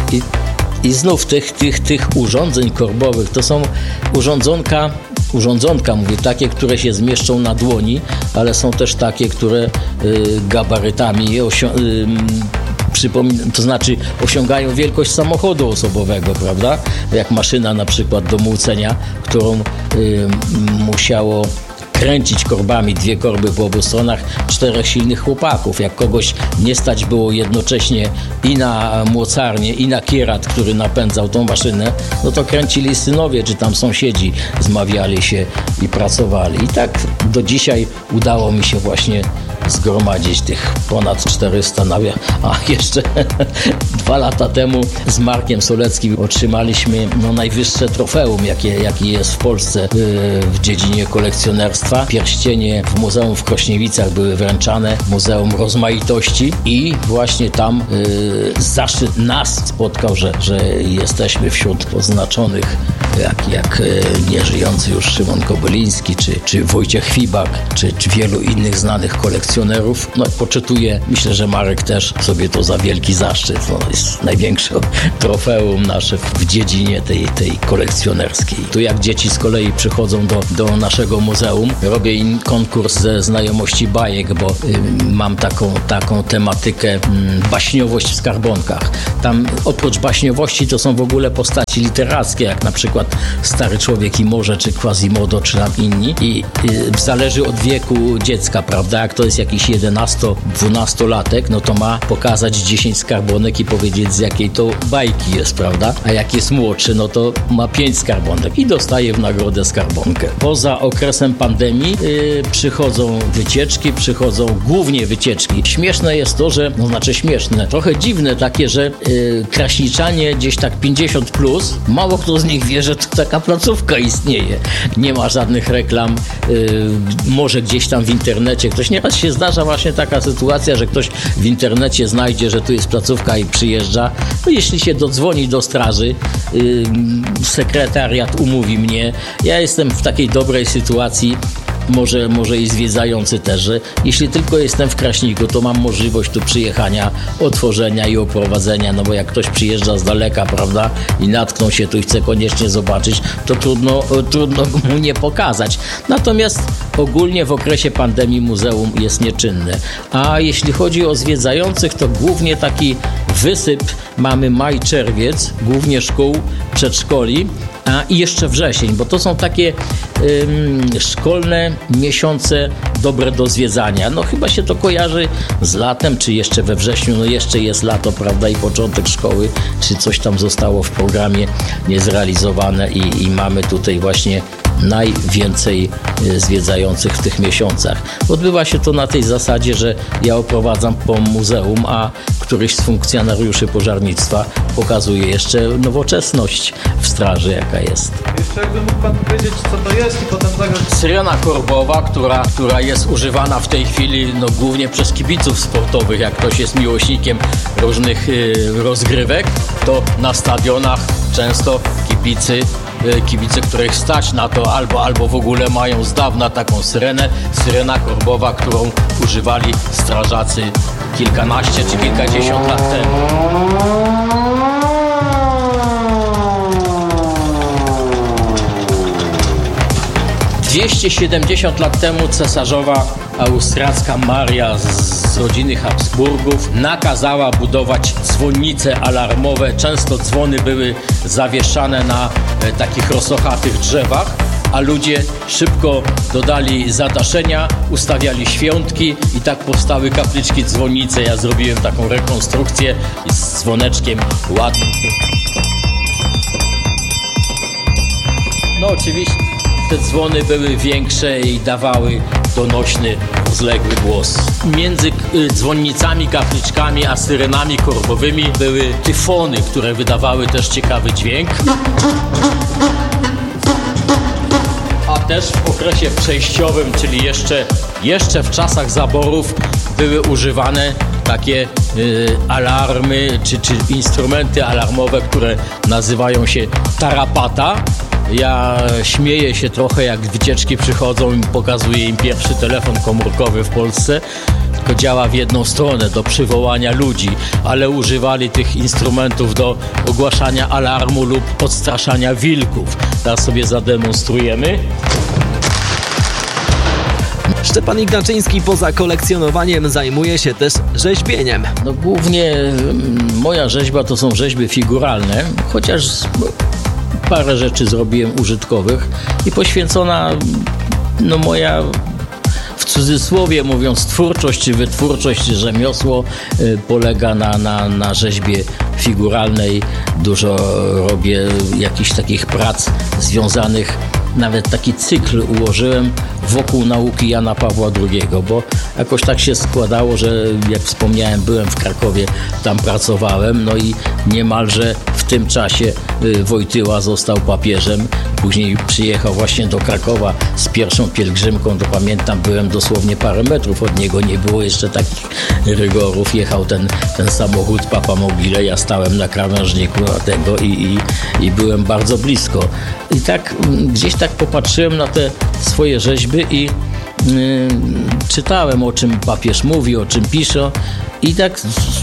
I znów tych urządzeń korbowych to są urządzonka, mówię, takie, które się zmieszczą na dłoni, ale są też takie, które gabarytami to znaczy osiągają wielkość samochodu osobowego, prawda? Jak maszyna na przykład do młócenia, którą musiało kręcić korbami, 2 korby po obu stronach, 4 silnych chłopaków. Jak kogoś nie stać było jednocześnie i na mocarnię, i na kierat, który napędzał tą maszynę, no to kręcili synowie, czy tam sąsiedzi, zmawiali się i pracowali. I tak do dzisiaj udało mi się właśnie zgromadzić tych ponad 400 a jeszcze 2 lata temu z Markiem Soleckim otrzymaliśmy najwyższe trofeum, jakie jest w Polsce w dziedzinie kolekcjonerstwa. Pierścienie w Muzeum w Krośniewicach były wręczane, Muzeum Rozmaitości, i właśnie tam zaszczyt nas spotkał, że jesteśmy wśród oznaczonych, jak nieżyjący już Szymon Kobyliński, czy Wojciech Fibak, czy wielu innych znanych kolekcjonerów. No, poczytuję, myślę, że Marek też sobie to za wielki zaszczyt. No, jest największe trofeum nasze w dziedzinie tej kolekcjonerskiej. Tu jak dzieci z kolei przychodzą do naszego muzeum, robię im konkurs ze znajomości bajek, bo mam taką tematykę baśniowość w skarbonkach. Tam oprócz baśniowości to są w ogóle postaci literackie, jak na przykład Stary Człowiek i Morze, czy Quasimodo, czy tam inni. I zależy od wieku dziecka, prawda? Jak to jest jakiś 11-12-latek, no to ma pokazać 10 skarbonek i powiedzieć, z jakiej to bajki jest, prawda? A jak jest młodszy, no to ma 5 skarbonek i dostaje w nagrodę skarbonkę. Poza okresem pandemii przychodzą wycieczki, głównie wycieczki. Śmieszne jest to, że, śmieszne, trochę dziwne takie, że kraśniczanie gdzieś tak 50+, mało kto z nich wie, że to taka placówka istnieje. Nie ma żadnych reklam, może gdzieś tam w internecie ktoś, nieraz się zdarza właśnie taka sytuacja, że ktoś w internecie znajdzie, że tu jest placówka i przyjeżdża. No jeśli się dodzwoni do straży, sekretariat umówi mnie. Ja jestem w takiej dobrej sytuacji, może i zwiedzający też, że jeśli tylko jestem w Kraśniku, to mam możliwość tu przyjechania, otworzenia i oprowadzenia, no bo jak ktoś przyjeżdża z daleka, prawda, i natknął się tu i chce koniecznie zobaczyć, to trudno mu nie pokazać. Natomiast ogólnie w okresie pandemii muzeum jest nieczynne. A jeśli chodzi o zwiedzających, to głównie taki wysyp mamy maj-czerwiec, głównie szkół, przedszkoli, i jeszcze wrzesień, bo to są takie szkolne miesiące dobre do zwiedzania. No chyba się to kojarzy z latem, czy jeszcze we wrześniu, no jeszcze jest lato, prawda, i początek szkoły, czy coś tam zostało w programie niezrealizowane i mamy tutaj właśnie najwięcej zwiedzających w tych miesiącach. Odbywa się to na tej zasadzie, że ja oprowadzam po muzeum, a któryś z funkcjonariuszy pożarnictwa pokazuje jeszcze nowoczesność w straży, jaka jest. Jeszcze jakby mógł Pan powiedzieć, co to jest i potem zagrać. Syrena korbowa, która jest używana w tej chwili głównie przez kibiców sportowych. Jak ktoś jest miłośnikiem różnych rozgrywek, to na stadionach często kibice, których stać na to, albo w ogóle mają z dawna taką syrenę. Syrena korbowa, którą używali strażacy kilkanaście czy kilkadziesiąt lat temu. 270 lat temu cesarzowa austriacka Maria z rodziny Habsburgów nakazała budować dzwonnice alarmowe. Często dzwony były zawieszane na takich rosochatych drzewach, a ludzie szybko dodali zadaszenia, ustawiali świątki i tak powstały kapliczki, dzwonnice. Ja zrobiłem taką rekonstrukcję z dzwoneczkiem ładnym. No oczywiście te dzwony były większe i dawały donośny, rozległy głos. Między dzwonnicami, kapliczkami a syrenami korbowymi były tyfony, które wydawały też ciekawy dźwięk. A też w okresie przejściowym, czyli jeszcze w czasach zaborów, były używane takie alarmy czy instrumenty alarmowe, które nazywają się tarapata. Ja śmieję się trochę, jak wycieczki przychodzą i pokazuję im pierwszy telefon komórkowy w Polsce. Tylko działa w jedną stronę, do przywołania ludzi, ale używali tych instrumentów do ogłaszania alarmu lub odstraszania wilków. Teraz sobie zademonstrujemy. Szczepan Ignaczyński poza kolekcjonowaniem zajmuje się też rzeźbieniem. No głównie moja rzeźba to są rzeźby figuralne, chociaż parę rzeczy zrobiłem użytkowych i poświęcona no moja, w cudzysłowie mówiąc, twórczość czy wytwórczość, czy rzemiosło polega na rzeźbie figuralnej. Dużo robię jakichś takich prac związanych, nawet taki cykl ułożyłem wokół nauki Jana Pawła II, bo jakoś tak się składało, że jak wspomniałem, byłem w Krakowie, tam pracowałem, no i niemalże w tym czasie Wojtyła został papieżem. Później przyjechał właśnie do Krakowa z pierwszą pielgrzymką, to pamiętam, byłem dosłownie parę metrów od niego, nie było jeszcze takich rygorów. Jechał ten samochód Papa Mobile, ja stałem na krawężniku tego i byłem bardzo blisko. I tak gdzieś tak popatrzyłem na te swoje rzeźby i czytałem, o czym papież mówi, o czym pisze i tak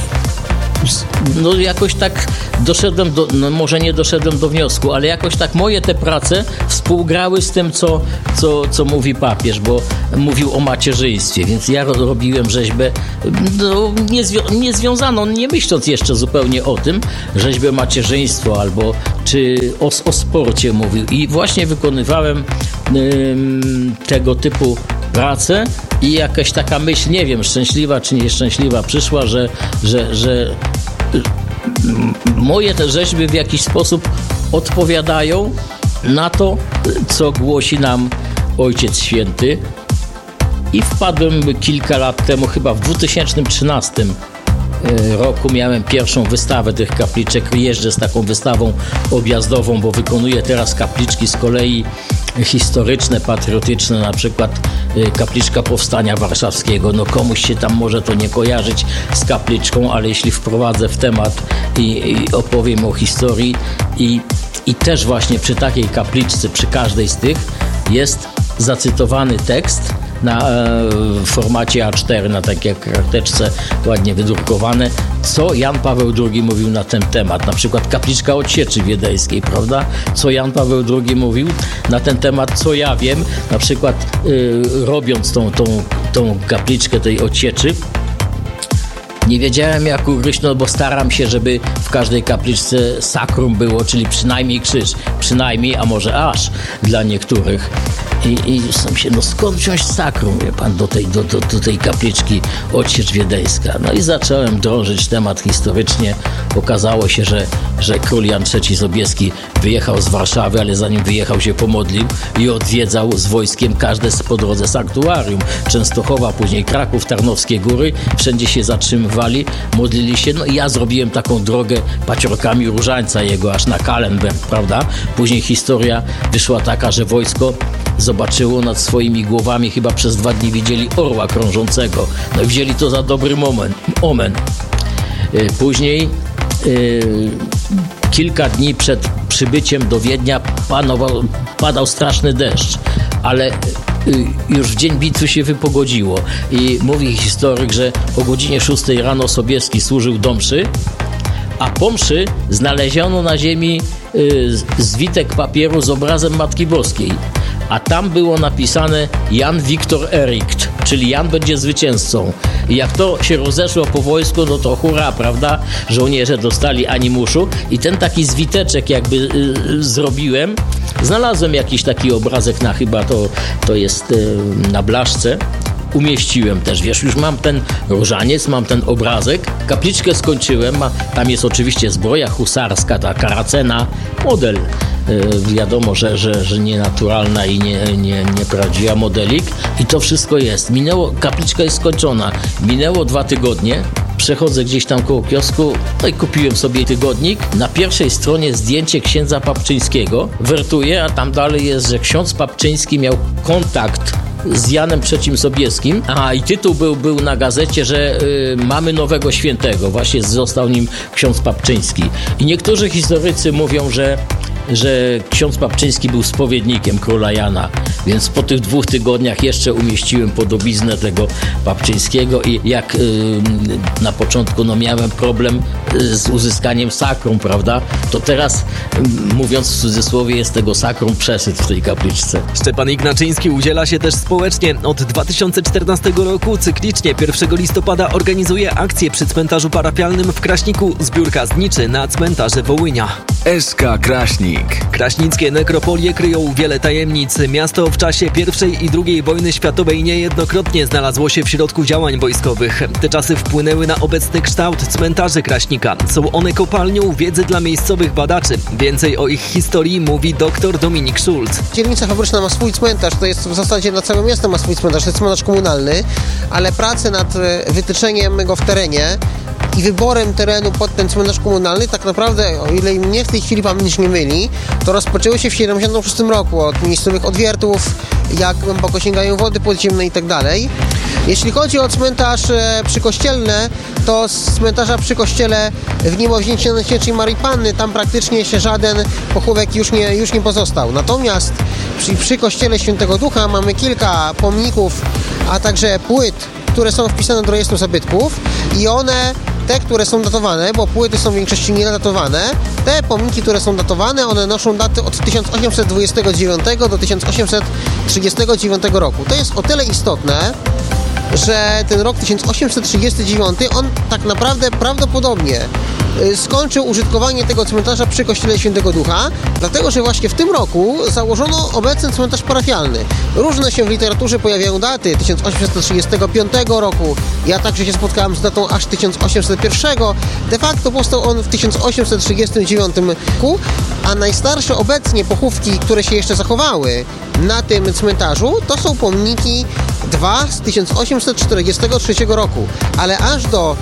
no jakoś tak doszedłem no może nie doszedłem do wniosku, ale jakoś tak moje te prace współgrały z tym, co mówi papież, bo mówił o macierzyństwie, więc ja robiłem rzeźbę no, niezwiązaną, nie myśląc jeszcze zupełnie o tym, rzeźbę macierzyństwo albo czy o sporcie mówił i właśnie wykonywałem tego typu pracę i jakaś taka myśl, nie wiem, szczęśliwa czy nieszczęśliwa przyszła, że moje te rzeźby w jakiś sposób odpowiadają na to, co głosi nam Ojciec Święty i wpadłem kilka lat temu, chyba w 2013 roku miałem pierwszą wystawę tych kapliczek. Jeżdżę z taką wystawą objazdową, bo wykonuję teraz kapliczki z kolei historyczne, patriotyczne, na przykład kapliczka Powstania Warszawskiego. No komuś się tam może to nie kojarzyć z kapliczką, ale jeśli wprowadzę w temat i opowiem o historii i też właśnie przy takiej kapliczce, przy każdej z tych jest zacytowany tekst na formacie A4, na takiej karteczce ładnie wydrukowane, co Jan Paweł II mówił na ten temat. Na przykład kapliczka Odsieczy Wiedeńskiej, prawda? Co Jan Paweł II mówił na ten temat, co ja wiem, na przykład robiąc tą kapliczkę tej Odsieczy, nie wiedziałem jak ugryźć, no bo staram się, żeby w każdej kapliczce sakrum było, czyli przynajmniej krzyż, przynajmniej, a może aż dla niektórych. I sam się, no skąd wziąć sakrum, wie pan, do tej kapliczki Odsiecz Wiedeńska. No i zacząłem drążyć temat historycznie. Okazało się, że król Jan III Sobieski wyjechał z Warszawy, ale zanim wyjechał się pomodlił i odwiedzał z wojskiem każde po drodze sanktuarium. Częstochowa, później Kraków, Tarnowskie Góry. Wszędzie się zatrzymywali, modlili się. No i ja zrobiłem taką drogę paciorkami Różańca jego aż na Kalenberg, prawda? Później historia wyszła taka, że wojsko zobaczyło nad swoimi głowami, chyba przez 2 dni widzieli orła krążącego. No i wzięli to za dobry omen. Później kilka dni przed przybyciem do Wiednia padał straszny deszcz, ale już w dzień bitwy się wypogodziło i mówi historyk, że o godzinie 6 rano Sobieski służył do mszy, a po mszy znaleziono na ziemi zwitek papieru z obrazem Matki Boskiej, a tam było napisane Jan Wiktor Erikt, czyli Jan będzie zwycięzcą. I jak to się rozeszło po wojsku, no to hurra, prawda? Żołnierze dostali animuszu i ten taki zwiteczek jakby zrobiłem. Znalazłem jakiś taki obrazek na chyba to jest na blaszce. Umieściłem też, wiesz, już mam ten różaniec, mam ten obrazek, kapliczkę skończyłem, a tam jest oczywiście zbroja husarska, ta karacena, model, wiadomo, że nie naturalna i nieprawdziwa modelik i to wszystko jest. Kapliczka jest skończona, minęło 2 tygodnie, przechodzę gdzieś tam koło kiosku, no i kupiłem sobie tygodnik. Na pierwszej stronie zdjęcie księdza Papczyńskiego, wertuję, a tam dalej jest, że ksiądz Papczyński miał kontakt z Janem III Sobieskim. I tytuł był na gazecie, że mamy nowego świętego. Właśnie został nim ksiądz Papczyński. I niektórzy historycy mówią, że ksiądz Papczyński był spowiednikiem króla Jana, więc po tych 2 tygodniach jeszcze umieściłem podobiznę tego Papczyńskiego i jak na początku miałem problem z uzyskaniem sakrum, prawda, to teraz mówiąc w cudzysłowie jest tego sakrum przesyt w tej kapliczce. Szczepan Ignaczyński udziela się też społecznie. Od 2014 roku cyklicznie 1 listopada organizuje akcję przy cmentarzu parafialnym w Kraśniku. Zbiórka zniczy na cmentarze Wołynia. SK Kraśnik. Kraśnik. Kraśnickie nekropolie kryją wiele tajemnic. Miasto w czasie I i II wojny światowej niejednokrotnie znalazło się w środku działań wojskowych. Te czasy wpłynęły na obecny kształt cmentarzy Kraśnika. Są one kopalnią wiedzy dla miejscowych badaczy. Więcej o ich historii mówi dr Dominik Schulz. Dzielnica Fabryczna ma swój cmentarz, to jest w zasadzie dla całego miasta ma swój cmentarz, to jest cmentarz komunalny, ale prace nad wytyczeniem go w terenie i wyborem terenu pod ten cmentarz komunalny tak naprawdę, o ile mnie w tej chwili pamięć nie myli, to rozpoczęły się w 1976 roku od miejscowych odwiertów, jak głęboko sięgają wody podziemne i tak dalej. Jeśli chodzi o cmentarz przykościelny, to z cmentarza przy kościele w Niemowzięciej Maryi Panny tam praktycznie się żaden pochówek już nie pozostał. Natomiast przy kościele Świętego Ducha mamy kilka pomników, a także płyt, które są wpisane do rejestru zabytków i one, te, które są datowane, bo płyty są w większości niedatowane, te pomniki, które są datowane, one noszą daty od 1829 do 1839 roku. To jest o tyle istotne, że ten rok 1839, on tak naprawdę prawdopodobnie skończył użytkowanie tego cmentarza przy kościele Świętego Ducha, dlatego że właśnie w tym roku założono obecny cmentarz parafialny. Różne się w literaturze pojawiają daty 1835 roku, ja także się spotkałem z datą aż 1801. De facto powstał on w 1839 roku, a najstarsze obecnie pochówki, które się jeszcze zachowały na tym cmentarzu, to są pomniki dwa z 1843 roku, ale aż do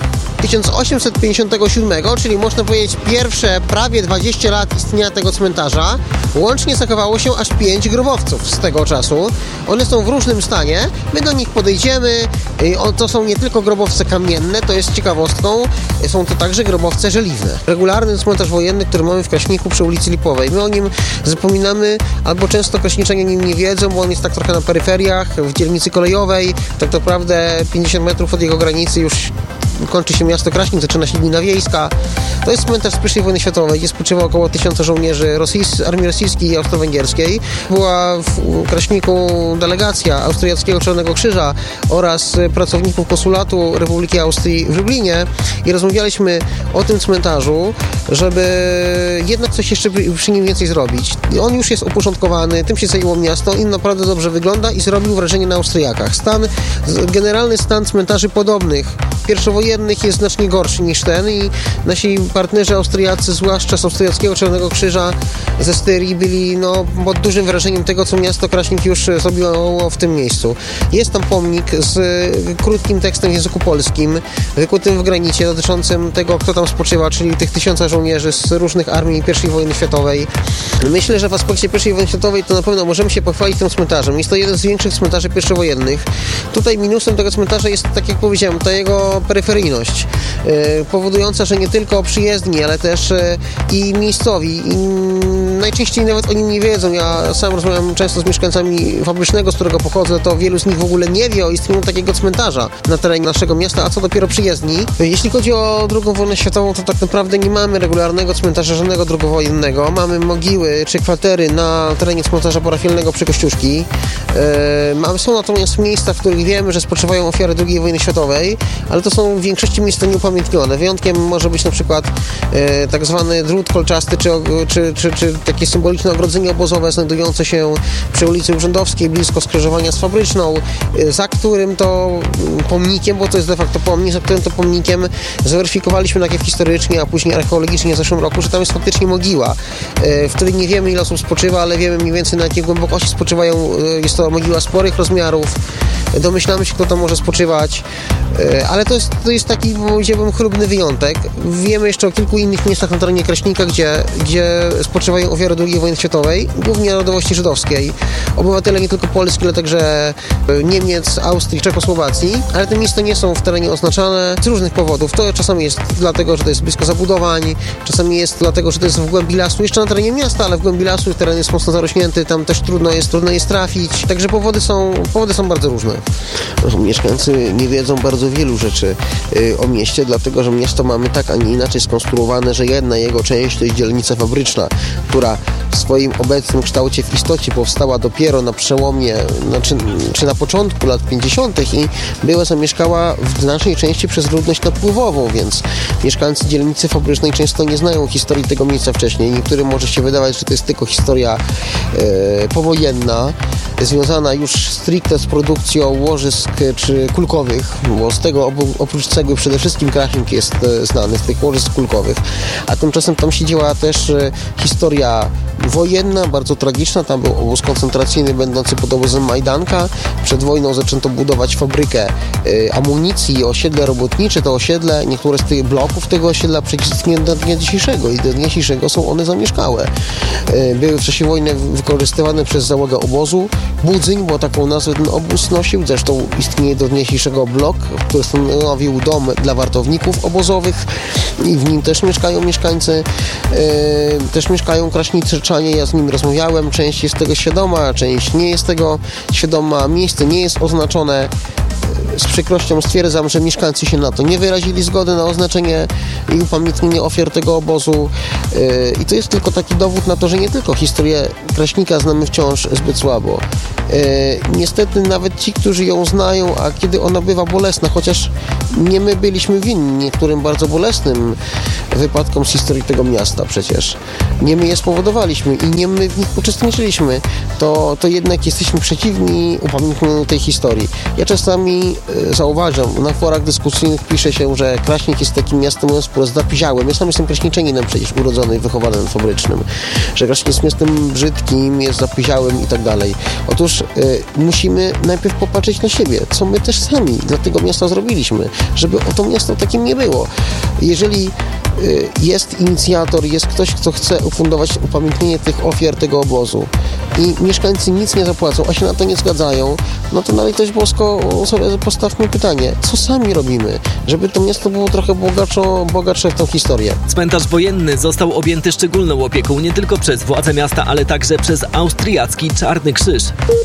1857, czyli można powiedzieć pierwsze prawie 20 lat istnienia tego cmentarza, łącznie zachowało się aż 5 grobowców z tego czasu. One są w różnym stanie, my do nich podejdziemy, to są nie tylko grobowce kamienne, to jest ciekawostką, są to także grobowce żeliwne. Regularny cmentarz wojenny, który mamy w Kraśniku przy ulicy Lipowej, my o nim zapominamy, albo często kraśniczanie o nim nie wiedzą, bo on jest tak trochę na peryferiach, w dzielnicy kolejowej, tak naprawdę 50 metrów od jego granicy już kończy się miasto Kraśnik, zaczyna się gmina wiejska. To jest cmentarz z I wojny światowej, gdzie spoczywa około 1000 żołnierzy armii rosyjskiej i austro-węgierskiej. Była w Kraśniku delegacja Austriackiego Czarnego Krzyża oraz pracowników konsulatu Republiki Austrii w Lublinie i rozmawialiśmy o tym cmentarzu, żeby jednak coś jeszcze przy nim więcej zrobić. On już jest uporządkowany, tym się zajęło miasto i naprawdę dobrze wygląda i zrobił wrażenie na Austriakach. Generalny stan cmentarzy podobnych pierwszowojennych jest znacznie gorszy niż ten i nasi partnerzy austriacy, zwłaszcza z Austriackiego Czarnego Krzyża ze Styrii, byli pod dużym wrażeniem tego, co miasto Kraśnik już zrobiło w tym miejscu. Jest tam pomnik z krótkim tekstem w języku polskim, wykutym w granicie, dotyczącym tego, kto tam spoczywa, czyli tych 1000 żołnierzy z różnych armii I wojny światowej. Myślę, że w aspekcie I wojny światowej to na pewno możemy się pochwalić tym cmentarzem. Jest to jeden z większych cmentarzy pierwszowojennych. Tutaj minusem tego cmentarza jest, tak jak powiedziałem, ta jego peryferyjność, powodująca, że nie tylko przyjezdni, ale też i miejscowi. I najczęściej nawet o nim nie wiedzą. Ja sam rozmawiam często z mieszkańcami Fabrycznego, z którego pochodzę, to wielu z nich w ogóle nie wie o istnieniu takiego cmentarza na terenie naszego miasta, a co dopiero przyjezdni. Jeśli chodzi o II wojnę światową, to tak naprawdę nie mamy regularnego cmentarza żadnego drugowojennego. Mamy mogiły czy kwatery na terenie cmentarza parafialnego przy Kościuszki. Są natomiast miejsca, w których wiemy, że spoczywają ofiary II wojny światowej, ale to są w większości miejsca nieupamiętnione. Wyjątkiem może być na przykład tak zwany drut kolczasty, czy takie symboliczne ogrodzenie obozowe znajdujące się przy ulicy Urzędowskiej, blisko skrzyżowania z Fabryczną, za którym to pomnikiem, bo to jest de facto pomnik, za którym to pomnikiem zweryfikowaliśmy najpierw historycznie, a później archeologicznie w zeszłym roku, że tam jest faktycznie mogiła, w której nie wiemy, ile osób spoczywa, ale wiemy mniej więcej, na jakiej głębokości spoczywają. Jest to mogiła sporych rozmiarów. Domyślamy się, kto tam może spoczywać, ale to jest taki, powiedziałbym, chlubny wyjątek. Wiemy jeszcze o kilku innych miejscach na terenie Kraśnika, gdzie spoczywają ofiary II wojny światowej, głównie narodowości żydowskiej. Obywatele nie tylko Polski, ale także Niemiec, Austrii, Czechosłowacji, ale te miejsca nie są w terenie oznaczane z różnych powodów. To czasami jest dlatego, że to jest blisko zabudowań, czasami jest dlatego, że to jest w głębi lasu, jeszcze na terenie miasta, ale w głębi lasu teren jest mocno zarośnięty, tam też trudno jest trafić, także powody są bardzo różne. Mieszkańcy nie wiedzą bardzo wielu rzeczy o mieście, dlatego że miasto mamy tak, a nie inaczej skonstruowane, że jedna jego część to jest dzielnica fabryczna, która w swoim obecnym kształcie w istocie powstała dopiero na przełomie, czy na początku lat 50. i była zamieszkała w znacznej części przez ludność napływową, więc mieszkańcy dzielnicy fabrycznej często nie znają historii tego miejsca wcześniej. Niektórym może się wydawać, że to jest tylko historia powojenna, związana już stricte z produkcją łożysk czy kulkowych, bo z tego oprócz cegły przede wszystkim Kraśnik jest znany, z tych łożysk kulkowych. A tymczasem tam się działa też historia wojenna, bardzo tragiczna. Tam był obóz koncentracyjny będący pod obozem Majdanka. Przed wojną zaczęto budować fabrykę amunicji, osiedle robotnicze. To osiedle, niektóre z tych bloków tego osiedla przecież istnieją do dnia dzisiejszego i do dnia dzisiejszego są one zamieszkałe. Były w czasie wojny wykorzystywane przez załogę obozu. Budzyń, bo taką nazwę ten obóz nosił. Zresztą istnieje do dnia dzisiejszego blok, który stanowił dom dla wartowników obozowych i w nim też mieszkają mieszkańcy. Też mieszkają kraśniczanie, ja z nimi rozmawiałem, część jest tego świadoma, część nie jest tego świadoma, miejsce nie jest oznaczone. Z przykrością stwierdzam, że mieszkańcy się na to nie wyrazili zgody na oznaczenie i upamiętnienie ofiar tego obozu. I to jest tylko taki dowód na to, że nie tylko historię Kraśnika znamy wciąż zbyt słabo. Niestety nawet ci, którzy ją znają, a kiedy ona bywa bolesna, chociaż nie my byliśmy winni niektórym bardzo bolesnym wypadkom z historii tego miasta przecież. Nie my je spowodowaliśmy i nie my w nich uczestniczyliśmy, to jednak jesteśmy przeciwni upamiętnieniu tej historii. Ja czasami zauważam, na forach dyskusyjnych pisze się, że Kraśnik jest takim miastem zapiziałym. Ja sam jestem kraśniczeninem przecież urodzony i wychowany na fabrycznym. Że Kraśnik jest miastem brzydkim, jest zapiziałym i tak dalej. Otóż musimy najpierw popatrzeć na siebie, co my też sami dla tego miasta zrobiliśmy, żeby to miasto takim nie było. Jeżeli jest inicjator, jest ktoś, kto chce ufundować upamiętnienie tych ofiar tego obozu i mieszkańcy nic nie zapłacą, a się na to nie zgadzają, no to na litość boską sobie postawmy pytanie, co sami robimy, żeby to miasto było trochę bogatsze w tą historię. Cmentarz wojenny został objęty szczególną opieką nie tylko przez władze miasta, ale także przez austriacki Czarny Krzyż.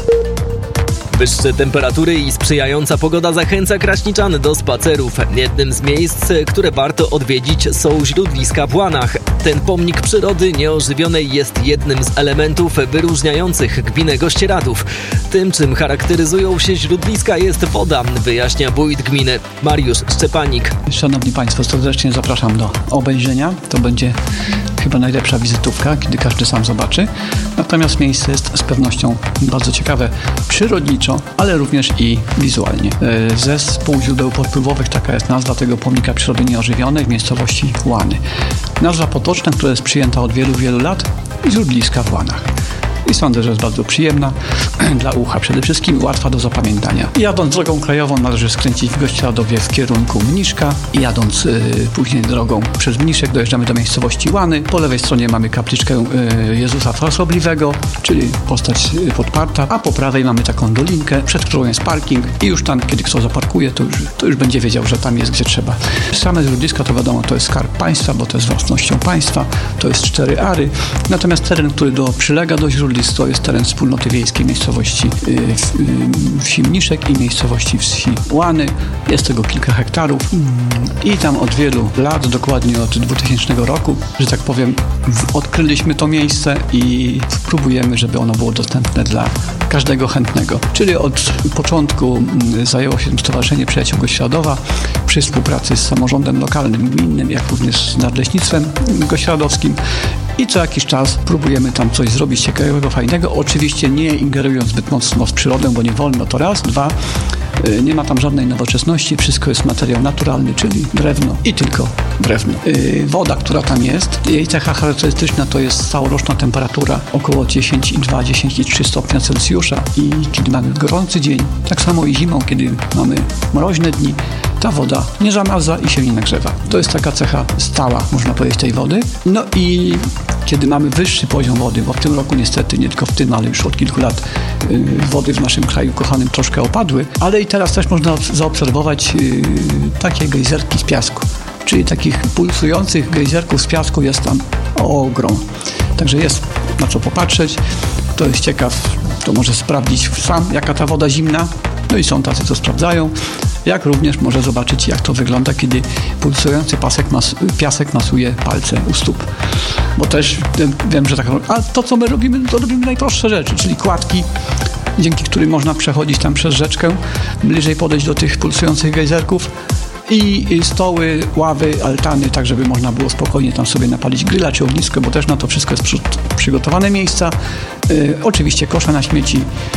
Wyższe temperatury i sprzyjająca pogoda zachęca kraśniczan do spacerów. Jednym z miejsc, które warto odwiedzić, są źródliska w Łanach. Ten pomnik przyrody nieożywionej jest jednym z elementów wyróżniających gminę Gościeradów. Tym, czym charakteryzują się źródliska, jest woda, wyjaśnia wójt gminy Mariusz Szczepanik. Szanowni Państwo, serdecznie zapraszam do obejrzenia. To będzie chyba najlepsza wizytówka, kiedy każdy sam zobaczy. Natomiast miejsce jest z pewnością bardzo ciekawe przyrodniczo, ale również i wizualnie. Zespół źródeł podpływowych, taka jest nazwa tego pomnika przyrody nieożywionej w miejscowości Łany. Nazwa potoczna, która jest przyjęta od wielu, wielu lat, źródliska w Łanach. I sądzę, że jest bardzo przyjemna dla ucha, przede wszystkim łatwa do zapamiętania. Jadąc drogą krajową należy skręcić w Gościeradowie w kierunku Mniszka i jadąc później drogą przez Mniszek dojeżdżamy do miejscowości Łany. Po lewej stronie mamy kapliczkę Jezusa Frasobliwego, czyli postać podparta, a po prawej mamy taką dolinkę, przed którą jest parking i już tam, kiedy kto zaparkuje, to już będzie wiedział, że tam jest gdzie trzeba. Same źródliska to wiadomo, to jest skarb państwa, bo to jest własnością państwa, to jest 4 ary. Natomiast teren, który przylega do źródlisk, to jest teren wspólnoty wiejskiej miejscowości wsi Mniszek i miejscowości wsi Łany. Jest tego kilka hektarów i tam od wielu lat, dokładnie od 2000 roku, że tak powiem, odkryliśmy to miejsce i próbujemy, żeby ono było dostępne dla każdego chętnego. Czyli od początku zajęło się tym Stowarzyszenie Przyjaciół Gościeradowa przy współpracy z samorządem lokalnym, gminnym, jak również z Nadleśnictwem Gościeradowskim. I co jakiś czas próbujemy tam coś zrobić ciekawego, fajnego. Oczywiście nie ingerując zbyt mocno w przyrodę, bo nie wolno, to raz. 2, nie ma tam żadnej nowoczesności. Wszystko jest materiał naturalny, czyli drewno i tylko drewno. Woda, która tam jest, jej cecha charakterystyczna to jest całoroczna temperatura około 10,2-10,3 stopnia Celsjusza i kiedy mamy gorący dzień, tak samo i zimą, kiedy mamy mroźne dni, ta woda nie zamarza i się nie nagrzewa. To jest taka cecha stała, można powiedzieć, tej wody. No i kiedy mamy wyższy poziom wody, bo w tym roku niestety, nie tylko w tym, ale już od kilku lat wody w naszym kraju kochanym troszkę opadły, ale i teraz też można zaobserwować takie gejzerki z piasku. Czyli takich pulsujących gejzerków z piasku jest tam ogrom. Także jest na co popatrzeć. Kto jest ciekaw, to może sprawdzić sam, jaka ta woda zimna. No i są tacy, co sprawdzają. jak również może zobaczyć, jak to wygląda, kiedy pulsujący piasek masuje palce u stóp. Bo też wiem, że tak, a to co my robimy, to robimy najprostsze rzeczy, czyli kładki, dzięki którym można przechodzić tam przez rzeczkę, bliżej podejść do tych pulsujących gejzerków, i stoły, ławy, altany, tak żeby można było spokojnie tam sobie napalić grilla czy ognisko, bo też na to wszystko jest przygotowane miejsca. Oczywiście kosze na śmieci.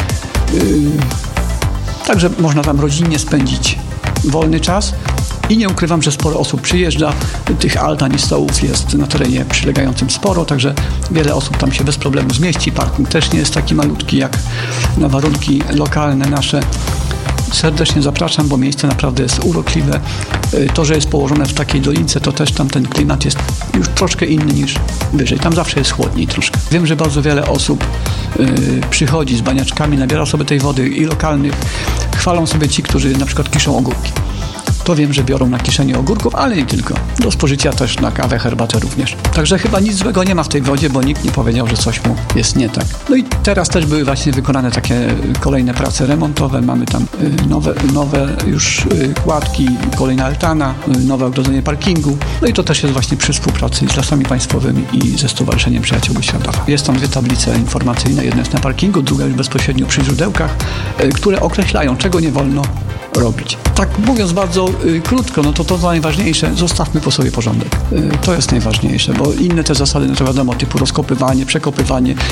Także można tam rodzinnie spędzić wolny czas. I nie ukrywam, że sporo osób przyjeżdża. Tych altan i stołów jest na terenie przylegającym sporo, także wiele osób tam się bez problemu zmieści. Parking też nie jest taki malutki jak na warunki lokalne nasze. Serdecznie zapraszam, bo miejsce naprawdę jest urokliwe. To, że jest położone w takiej dolince, to też tam ten klimat jest już troszkę inny niż wyżej. Tam zawsze jest chłodniej troszkę. Wiem, że bardzo wiele osób przychodzi z baniaczkami, nabiera sobie tej wody i lokalnych. Chwalą sobie ci, którzy na przykład kiszą ogórki. To wiem, że biorą na kieszenie ogórków, ale nie tylko. Do spożycia też na kawę, herbatę również. Także chyba nic złego nie ma w tej wodzie, bo nikt nie powiedział, że coś mu jest nie tak. No i teraz też były właśnie wykonane takie kolejne prace remontowe. Mamy tam nowe już kładki, kolejna altana, nowe ogrodzenie parkingu. No i to też jest właśnie przy współpracy z Lasami Państwowymi i ze Stowarzyszeniem Przyjaciół Światowa. Jest tam 2 tablice informacyjne. Jedna jest na parkingu, druga już bezpośrednio przy źródełkach, które określają, czego nie wolno robić. Tak mówiąc bardzo krótko, no to najważniejsze, zostawmy po sobie porządek. To jest najważniejsze, bo inne te zasady, no to wiadomo, typu rozkopywanie, przekopywanie,